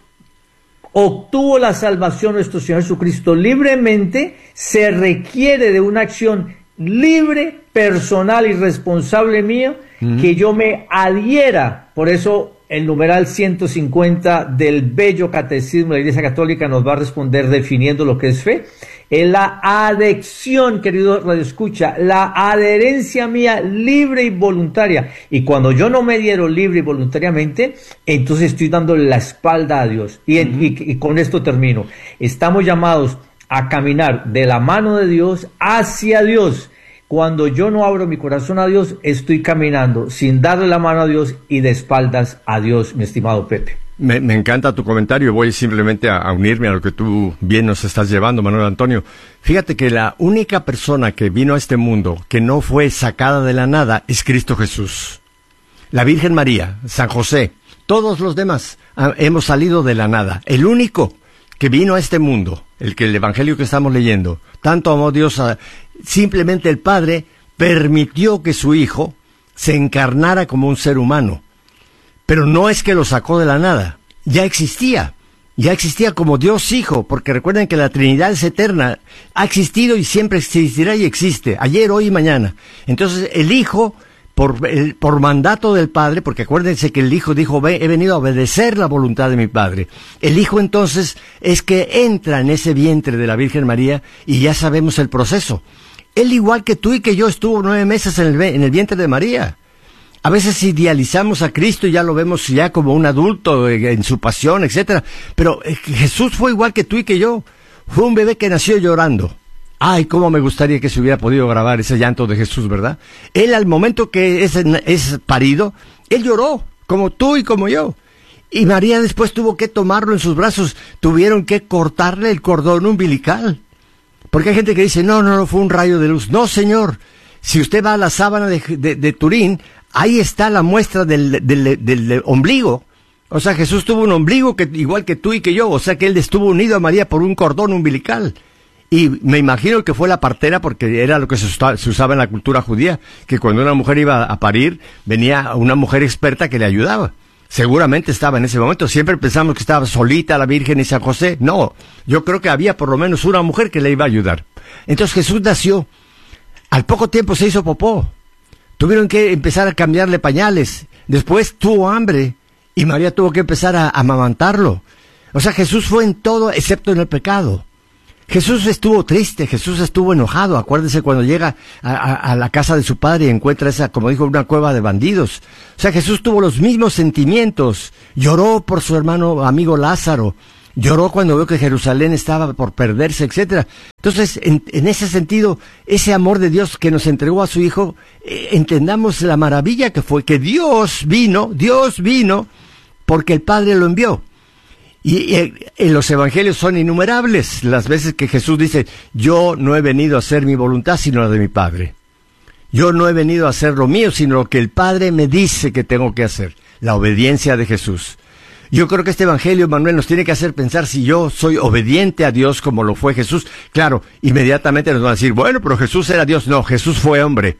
obtuvo la salvación nuestro Señor Jesucristo libremente, se requiere de una acción libre, personal y responsable mía, uh-huh. que yo me adhiera. Por eso el numeral ciento cincuenta del bello catecismo de la Iglesia Católica nos va a responder definiendo lo que es fe. Es la adhesión, querido Radio Escucha, la adherencia mía libre y voluntaria. Y cuando yo no me adhiero libre y voluntariamente, entonces estoy dándole la espalda a Dios. Y, en, uh-huh. y, y con esto termino. Estamos llamados a caminar de la mano de Dios hacia Dios. Cuando yo no abro mi corazón a Dios, estoy caminando sin darle la mano a Dios y de espaldas a Dios, mi estimado Pepe. Me, me encanta tu comentario. Voy simplemente a, a unirme a lo que tú bien nos estás llevando, Manuel Antonio. Fíjate que la única persona que vino a este mundo que no fue sacada de la nada es Cristo Jesús. La Virgen María, San José, todos los demás ah, hemos salido de la nada. El único que vino a este mundo, el que el evangelio que estamos leyendo, tanto amó Dios a... Simplemente el Padre permitió que su Hijo se encarnara como un ser humano. Pero no es que lo sacó de la nada, ya existía, ya existía como Dios Hijo, porque recuerden que la Trinidad es eterna, ha existido y siempre existirá y existe, ayer, hoy y mañana. Entonces el Hijo, por, el, por mandato del Padre, porque acuérdense que el Hijo dijo, he venido a obedecer la voluntad de mi Padre. El Hijo entonces es que entra en ese vientre de la Virgen María y ya sabemos el proceso. Él, igual que tú y que yo, estuvo nueve meses en el, en el vientre de María. A veces idealizamos a Cristo y ya lo vemos ya como un adulto en su pasión, etcétera. Pero Jesús fue igual que tú y que yo. Fue un bebé que nació llorando. Ay, cómo me gustaría que se hubiera podido grabar ese llanto de Jesús, ¿verdad? Él, al momento que es, es parido, él lloró, como tú y como yo. Y María después tuvo que tomarlo en sus brazos. Tuvieron que cortarle el cordón umbilical. Porque hay gente que dice, no, no, no, fue un rayo de luz. No, señor. Si usted va a la sábana de, de, de Turín, ahí está la muestra del, del, del, del ombligo. O sea, Jesús tuvo un ombligo que, igual que tú y que yo. O sea, que él estuvo unido a María por un cordón umbilical. Y me imagino que fue la partera, porque era lo que se usaba, se usaba en la cultura judía, que cuando una mujer iba a parir, venía una mujer experta que le ayudaba. Seguramente estaba en ese momento. Siempre pensamos que estaba solita la Virgen y San José. No, yo creo que había por lo menos una mujer que le iba a ayudar. Entonces Jesús nació. Al poco tiempo se hizo popó. Tuvieron que empezar a cambiarle pañales. Después tuvo hambre y María tuvo que empezar a amamantarlo. O sea, Jesús fue en todo excepto en el pecado. Jesús estuvo triste, Jesús estuvo enojado. Acuérdese cuando llega a, a, a la casa de su padre y encuentra esa, como dijo, una cueva de bandidos. O sea, Jesús tuvo los mismos sentimientos. Lloró por su hermano amigo Lázaro. Lloró cuando vio que Jerusalén estaba por perderse, etcétera. Entonces, en, en ese sentido, ese amor de Dios que nos entregó a su Hijo, eh, entendamos la maravilla que fue que Dios vino, Dios vino porque el Padre lo envió. Y en los evangelios son innumerables las veces que Jesús dice, yo no he venido a hacer mi voluntad sino la de mi Padre. Yo no he venido a hacer lo mío sino lo que el Padre me dice que tengo que hacer. La obediencia de Jesús. Yo creo que este evangelio, Manuel, nos tiene que hacer pensar si yo soy obediente a Dios como lo fue Jesús. Claro, inmediatamente nos van a decir, bueno, pero Jesús era Dios. No, Jesús fue hombre.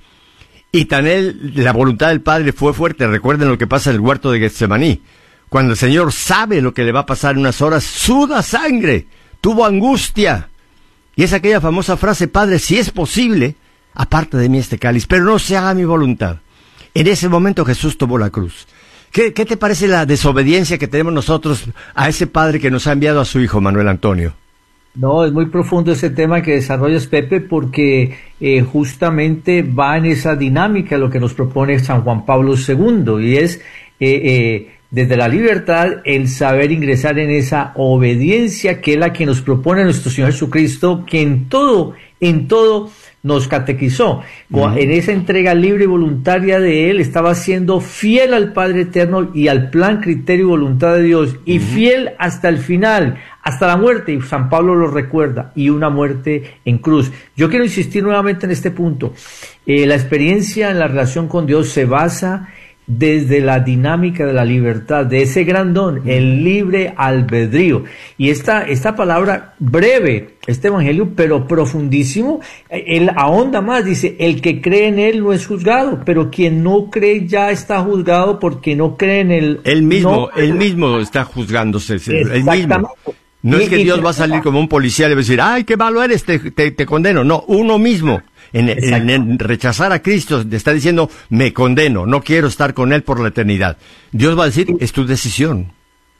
Y tan él, la voluntad del Padre fue fuerte. Recuerden lo que pasa en el huerto de Getsemaní. Cuando el Señor sabe lo que le va a pasar en unas horas, suda sangre, tuvo angustia. Y es aquella famosa frase, Padre, si es posible, aparte de mí este cáliz, pero no se haga mi voluntad. En ese momento Jesús tomó la cruz. ¿Qué, qué te parece la desobediencia que tenemos nosotros a ese Padre que nos ha enviado a su Hijo, Manuel Antonio? No, es muy profundo ese tema que desarrollas, Pepe, porque eh, justamente va en esa dinámica lo que nos propone San Juan Pablo segundo, y es... Eh, eh, desde la libertad, el saber ingresar en esa obediencia que es la que nos propone nuestro Señor Jesucristo, que en todo, en todo nos catequizó. Uh-huh. En esa entrega libre y voluntaria de Él, estaba siendo fiel al Padre Eterno y al plan, criterio y voluntad de Dios, y uh-huh. fiel hasta el final, hasta la muerte, y San Pablo lo recuerda, y una muerte en cruz. Yo quiero insistir nuevamente en este punto. Eh, la experiencia en la relación con Dios se basa desde la dinámica de la libertad, de ese gran don, el libre albedrío. Y esta, esta palabra breve, este evangelio, pero profundísimo, él ahonda más, dice, el que cree en él no es juzgado, pero quien no cree ya está juzgado porque no cree en él. Él mismo, no, él mismo está juzgándose, él mismo. No es que Dios va a salir como un policía y le va a decir, ay, qué malo eres, te, te, te condeno. No, uno mismo. En, en, en rechazar a Cristo, te está diciendo, me condeno, no quiero estar con Él por la eternidad. Dios va a decir, es tu decisión,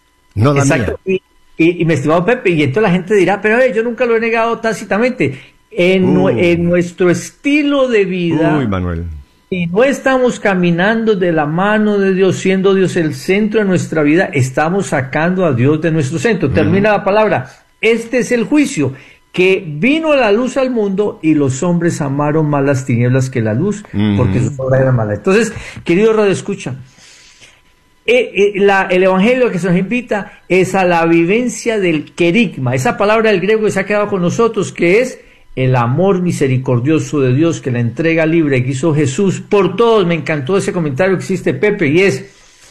no la Exacto. mía. Y, y, y mi estimado Pepe, y entonces la gente dirá, pero eh, yo nunca lo he negado tácitamente. En, uh. en nuestro estilo de vida, Uy, Manuel. si no estamos caminando de la mano de Dios, siendo Dios el centro de nuestra vida, estamos sacando a Dios de nuestro centro. Uh. Termina la palabra, este es el juicio, que vino la luz al mundo y los hombres amaron más las tinieblas que la luz, mm. porque su obra era mala. Entonces, querido Radio Escucha, eh, eh, la, el evangelio que se nos invita es a la vivencia del querigma, esa palabra del griego que se ha quedado con nosotros, que es el amor misericordioso de Dios, que la entrega libre que hizo Jesús por todos. Me encantó ese comentario que hiciste, Pepe, y es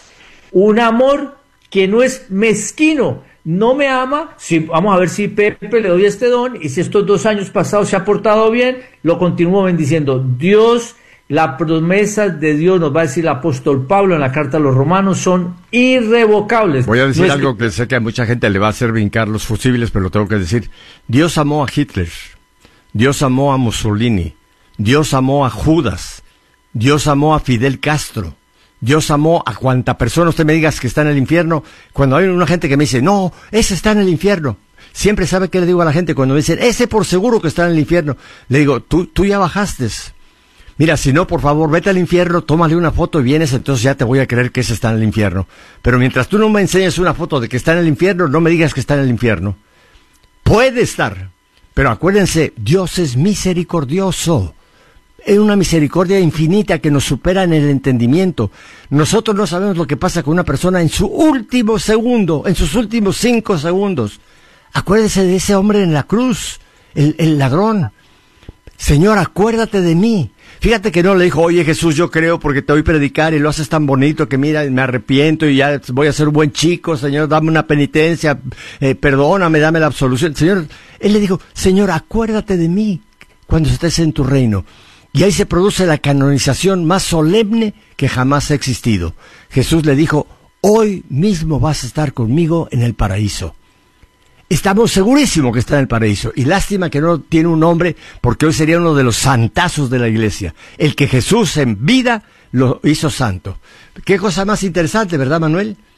un amor que no es mezquino. No me ama, si, vamos a ver si Pepe le doy este don, y si estos dos años pasados se ha portado bien, lo continúo bendiciendo. Dios, las promesas de Dios, nos va a decir el apóstol Pablo en la carta a los romanos, son irrevocables. Voy a decir no algo que... que sé que a mucha gente le va a hacer brincar los fusibles, pero lo tengo que decir. Dios amó a Hitler, Dios amó a Mussolini, Dios amó a Judas, Dios amó a Fidel Castro. Dios amó a cuanta persona usted me digas que está en el infierno. Cuando hay una gente que me dice, no, ese está en el infierno. Siempre sabe qué le digo a la gente cuando me dicen, ese por seguro que está en el infierno. Le digo, tú, tú ya bajaste. Mira, si no, por favor, vete al infierno, tómale una foto y vienes, entonces ya te voy a creer que ese está en el infierno. Pero mientras tú no me enseñes una foto de que está en el infierno, no me digas que está en el infierno. Puede estar, pero acuérdense, Dios es misericordioso. Es una misericordia infinita que nos supera en el entendimiento. Nosotros no sabemos lo que pasa con una persona en su último segundo, en sus últimos cinco segundos. Acuérdese de ese hombre en la cruz, el, el ladrón. Señor, acuérdate de mí. Fíjate que no le dijo, oye Jesús, yo creo porque te voy a predicar y lo haces tan bonito que mira, me arrepiento y ya voy a ser un buen chico, Señor, dame una penitencia, eh, perdóname, dame la absolución. Señor, él le dijo, Señor, acuérdate de mí cuando estés en tu reino. Y ahí se produce la canonización más solemne que jamás ha existido. Jesús le dijo, hoy mismo vas a estar conmigo en el paraíso. Estamos segurísimos que está en el paraíso. Y lástima que no tiene un nombre, porque hoy sería uno de los santazos de la iglesia. El que Jesús en vida lo hizo santo. Qué cosa más interesante, ¿verdad, Manuel?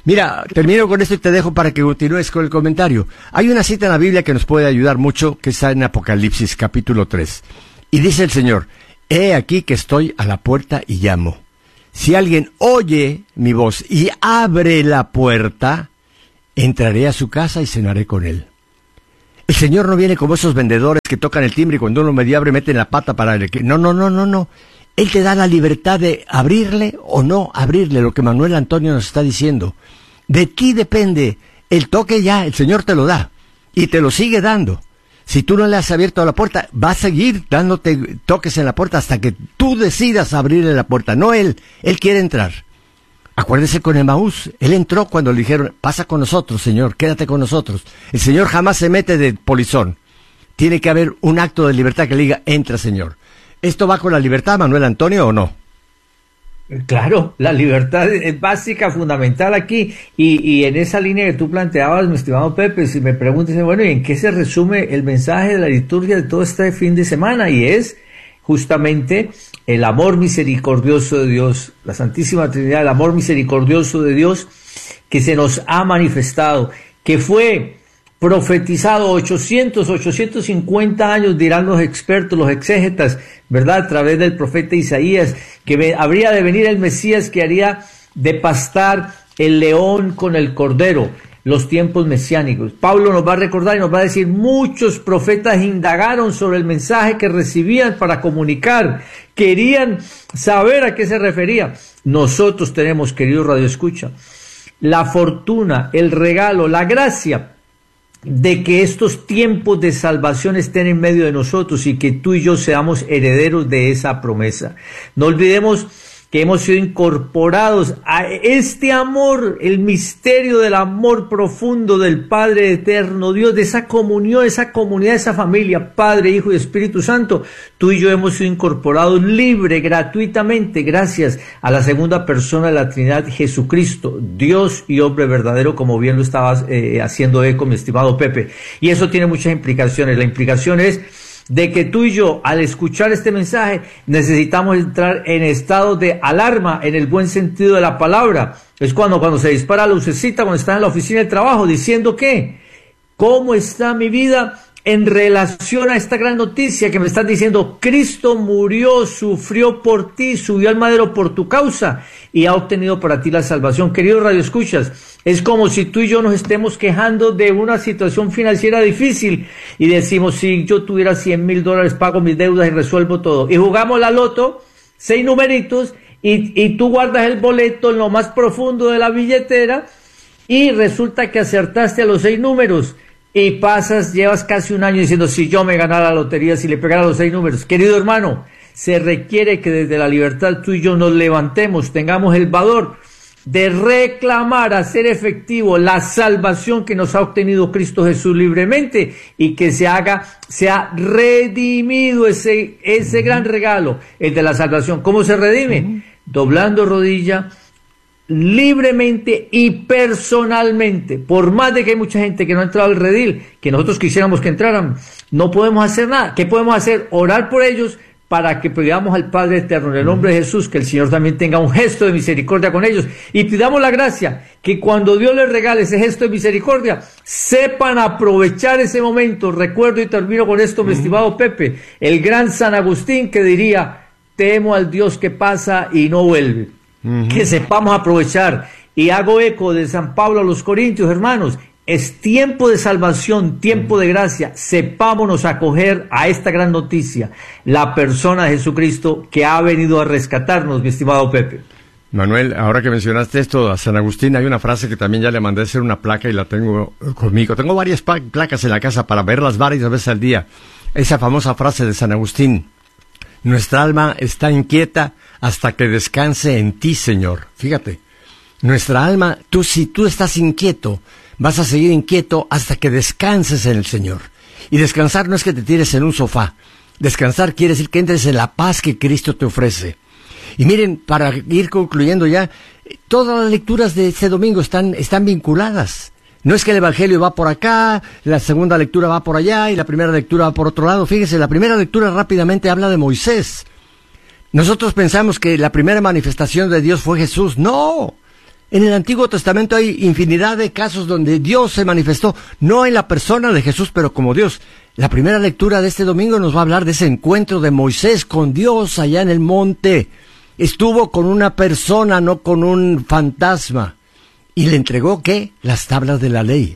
Mira, termino con esto y te dejo para que continúes con el comentario. Hay una cita en la Biblia que nos puede ayudar mucho, que está en Apocalipsis capítulo tres. Y dice el Señor, he aquí que estoy a la puerta y llamo. Si alguien oye mi voz y abre la puerta, entraré a su casa y cenaré con él. El Señor no viene como esos vendedores que tocan el timbre y cuando uno medio abre meten la pata para el que... No, no, no, no, no. Él te da la libertad de abrirle o no abrirle, lo que Manuel Antonio nos está diciendo. De ti depende. El toque ya, el Señor te lo da. Y te lo sigue dando. Si tú no le has abierto la puerta, va a seguir dándote toques en la puerta hasta que tú decidas abrirle la puerta. No él, él quiere entrar. Acuérdese con Emaús, él entró cuando le dijeron, pasa con nosotros, Señor, quédate con nosotros. El Señor jamás se mete de polizón. Tiene que haber un acto de libertad que le diga, entra, Señor. ¿Esto va con la libertad, Manuel Antonio, o no? Claro, la libertad es básica, fundamental aquí, y, y en esa línea que tú planteabas, mi estimado Pepe, si me preguntas, bueno, ¿y en qué se resume el mensaje de la liturgia de todo este fin de semana? Y es justamente el amor misericordioso de Dios, la Santísima Trinidad, el amor misericordioso de Dios que se nos ha manifestado, que fue profetizado ochocientos, ochocientos cincuenta años, dirán los expertos, los exégetas, ¿verdad? A través del profeta Isaías, que ve, habría de venir el Mesías que haría de pastar el león con el cordero, los tiempos mesiánicos. Pablo nos va a recordar y nos va a decir, muchos profetas indagaron sobre el mensaje que recibían para comunicar, querían saber a qué se refería. Nosotros tenemos, querido Radio Escucha, la fortuna, el regalo, la gracia de que estos tiempos de salvación estén en medio de nosotros y que tú y yo seamos herederos de esa promesa. No olvidemos que hemos sido incorporados a este amor, el misterio del amor profundo del Padre eterno, Dios, de esa comunión, esa comunidad, esa familia, Padre, Hijo y Espíritu Santo. Tú y yo hemos sido incorporados libre, gratuitamente, gracias a la segunda persona de la Trinidad, Jesucristo, Dios y hombre verdadero, como bien lo estabas eh, haciendo eco, mi estimado Pepe. Y eso tiene muchas implicaciones. La implicación es de que tú y yo, al escuchar este mensaje, necesitamos entrar en estado de alarma, en el buen sentido de la palabra. Es cuando, cuando se dispara la lucecita, cuando estás en la oficina de trabajo, diciendo que, ¿cómo está mi vida en relación a esta gran noticia que me están diciendo? Cristo murió, sufrió por ti, subió al madero por tu causa y ha obtenido para ti la salvación. Queridos radioescuchas, es como si tú y yo nos estemos quejando de una situación financiera difícil y decimos, si yo tuviera cien mil dólares, pago mis deudas y resuelvo todo. Y jugamos la loto, seis numeritos, y, y tú guardas el boleto en lo más profundo de la billetera y resulta que acertaste a los seis números. Y pasas, llevas casi un año diciendo, si yo me ganara la lotería, si le pegara los seis números. Querido hermano, se requiere que desde la libertad tú y yo nos levantemos, tengamos el valor de reclamar, hacer efectivo la salvación que nos ha obtenido Cristo Jesús libremente y que se haga, sea redimido ese, ese gran regalo, el de la salvación. ¿Cómo se redime? Doblando rodilla, libremente y personalmente. Por más de que hay mucha gente que no ha entrado al redil, que nosotros quisiéramos que entraran, no podemos hacer nada. ¿Qué podemos hacer? Orar por ellos para que pidamos al Padre Eterno en el nombre de Jesús, que el Señor también tenga un gesto de misericordia con ellos, y pidamos la gracia que cuando Dios les regale ese gesto de misericordia, sepan aprovechar ese momento. Recuerdo y termino con esto, mi estimado Pepe, el gran San Agustín, que diría, temo al Dios que pasa y no vuelve. Uh-huh. Que sepamos aprovechar. Y hago eco de San Pablo a los Corintios, hermanos, es tiempo de salvación, tiempo de gracia. Sepámonos acoger a esta gran noticia, la persona de Jesucristo que ha venido a rescatarnos, mi estimado Pepe. Manuel, ahora que mencionaste esto a San Agustín, hay una frase que también ya le mandé a hacer una placa y la tengo conmigo. Tengo varias pa- placas en la casa para verlas varias veces al día. Esa famosa frase de San Agustín: nuestra alma está inquieta hasta que descanse en ti, Señor. Fíjate, nuestra alma, tú si tú estás inquieto, vas a seguir inquieto hasta que descanses en el Señor. Y descansar no es que te tires en un sofá. Descansar quiere decir que entres en la paz que Cristo te ofrece. Y miren, para ir concluyendo ya, todas las lecturas de este domingo están, están vinculadas. No es que el Evangelio va por acá, la segunda lectura va por allá y la primera lectura va por otro lado. Fíjese, la primera lectura rápidamente habla de Moisés. Nosotros pensamos que la primera manifestación de Dios fue Jesús. No, En el Antiguo Testamento hay infinidad de casos donde Dios se manifestó, no en la persona de Jesús, pero como Dios. La primera lectura de este domingo nos va a hablar de ese encuentro de Moisés con Dios allá en el monte. Estuvo con una persona, no con un fantasma. Y le entregó, ¿qué? Las tablas de la ley.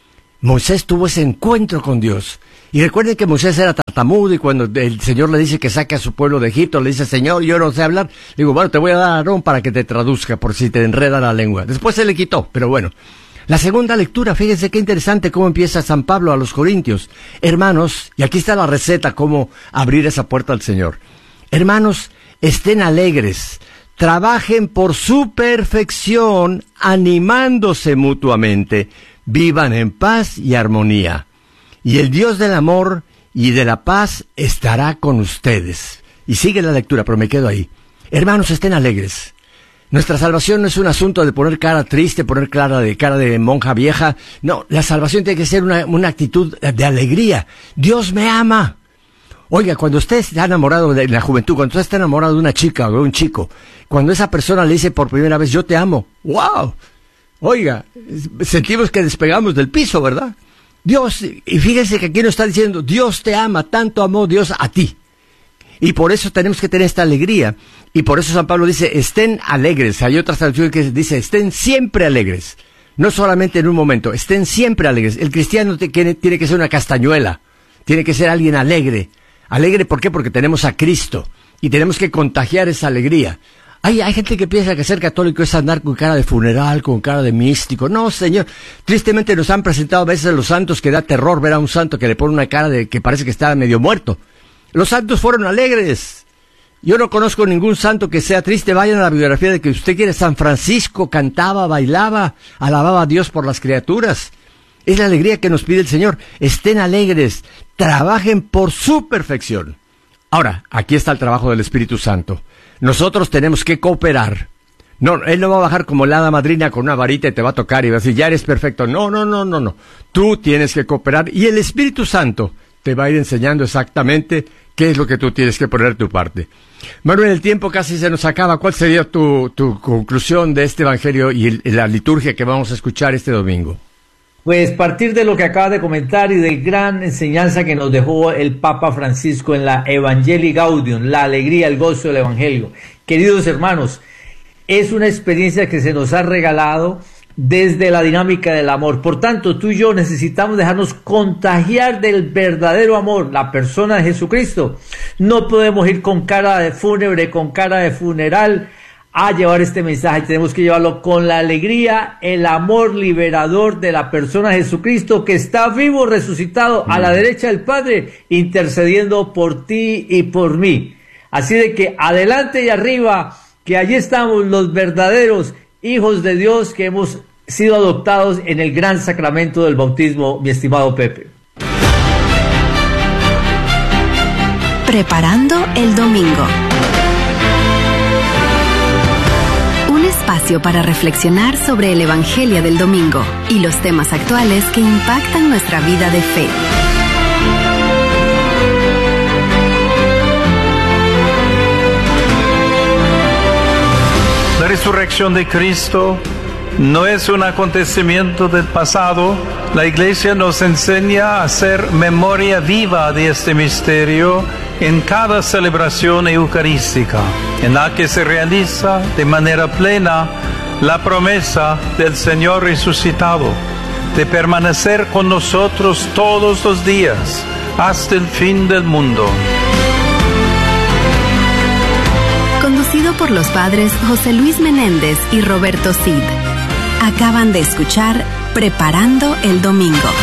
Moisés tuvo ese encuentro con Dios. Y recuerden que Moisés era tartamudo y cuando el Señor le dice que saque a su pueblo de Egipto, le dice, Señor, yo no sé hablar. Le digo, bueno, te voy a dar a Aarón para que te traduzca por si te enreda la lengua. Después se le quitó, pero bueno. La segunda lectura, fíjense qué interesante cómo empieza San Pablo a los Corintios. Hermanos, y aquí está la receta, cómo abrir esa puerta al Señor. Hermanos, estén alegres, trabajen por su perfección, animándose mutuamente, vivan en paz y armonía. Y el Dios del amor y de la paz estará con ustedes. Y sigue la lectura, pero me quedo ahí. Hermanos, estén alegres. Nuestra salvación no es un asunto de poner cara triste, poner cara de cara de monja vieja. No, la salvación tiene que ser una, una actitud de alegría. Dios me ama. Oiga, cuando usted está enamorado de la juventud, cuando usted está enamorado de una chica o de un chico, cuando esa persona le dice por primera vez, yo te amo. ¡Wow! Oiga, sentimos que despegamos del piso, ¿verdad? Dios, y fíjense que aquí nos está diciendo, Dios te ama, tanto amó Dios a ti. Y por eso tenemos que tener esta alegría. Y por eso San Pablo dice, estén alegres. Hay otra traducción que dice, estén siempre alegres. No solamente en un momento, estén siempre alegres. El cristiano tiene, tiene que ser una castañuela. Tiene que ser alguien alegre. Alegre, ¿por qué? Porque tenemos a Cristo. Y tenemos que contagiar esa alegría. Hay, hay gente que piensa que ser católico es andar con cara de funeral, con cara de místico. No, señor. Tristemente nos han presentado a veces a los santos que da terror ver a un santo que le pone una cara de que parece que está medio muerto. Los santos fueron alegres. Yo no conozco ningún santo que sea triste. Vayan a la biografía de que usted quiere. San Francisco cantaba, bailaba, alababa a Dios por las criaturas. Es la alegría que nos pide el Señor. Estén alegres, trabajen por su perfección. Ahora, aquí está el trabajo del Espíritu Santo. Nosotros tenemos que cooperar. No, Él no va a bajar como la hada madrina con una varita y te va a tocar y va a decir, ya eres perfecto. No, no, no, no, no. Tú tienes que cooperar y el Espíritu Santo te va a ir enseñando exactamente qué es lo que tú tienes que poner tu parte. Manuel, el tiempo casi se nos acaba. ¿Cuál sería tu, tu conclusión de este Evangelio y el, la liturgia que vamos a escuchar este domingo? Pues partir de lo que acabas de comentar y de gran enseñanza que nos dejó el Papa Francisco en la Evangelii Gaudium, la alegría, el gozo del Evangelio. Queridos hermanos, es una experiencia que se nos ha regalado desde la dinámica del amor. Por tanto, tú y yo necesitamos dejarnos contagiar del verdadero amor, la persona de Jesucristo. No podemos ir con cara de fúnebre, con cara de funeral, a llevar este mensaje. Tenemos que llevarlo con la alegría, el amor liberador de la persona de Jesucristo que está vivo, resucitado a la derecha del Padre, intercediendo por ti y por mí. Así de que adelante y arriba, que allí estamos los verdaderos hijos de Dios que hemos sido adoptados en el gran sacramento del bautismo, mi estimado Pepe. Preparando el domingo. Espacio para reflexionar sobre el Evangelio del domingo y los temas actuales que impactan nuestra vida de fe. La resurrección de Cristo no es un acontecimiento del pasado. La Iglesia nos enseña a hacer memoria viva de este misterio en cada celebración eucarística, en la que se realiza de manera plena la promesa del Señor resucitado, de permanecer con nosotros todos los días, hasta el fin del mundo. Conducido por los padres José Luis Menéndez y Roberto Cid. Acaban de escuchar Preparando el Domingo.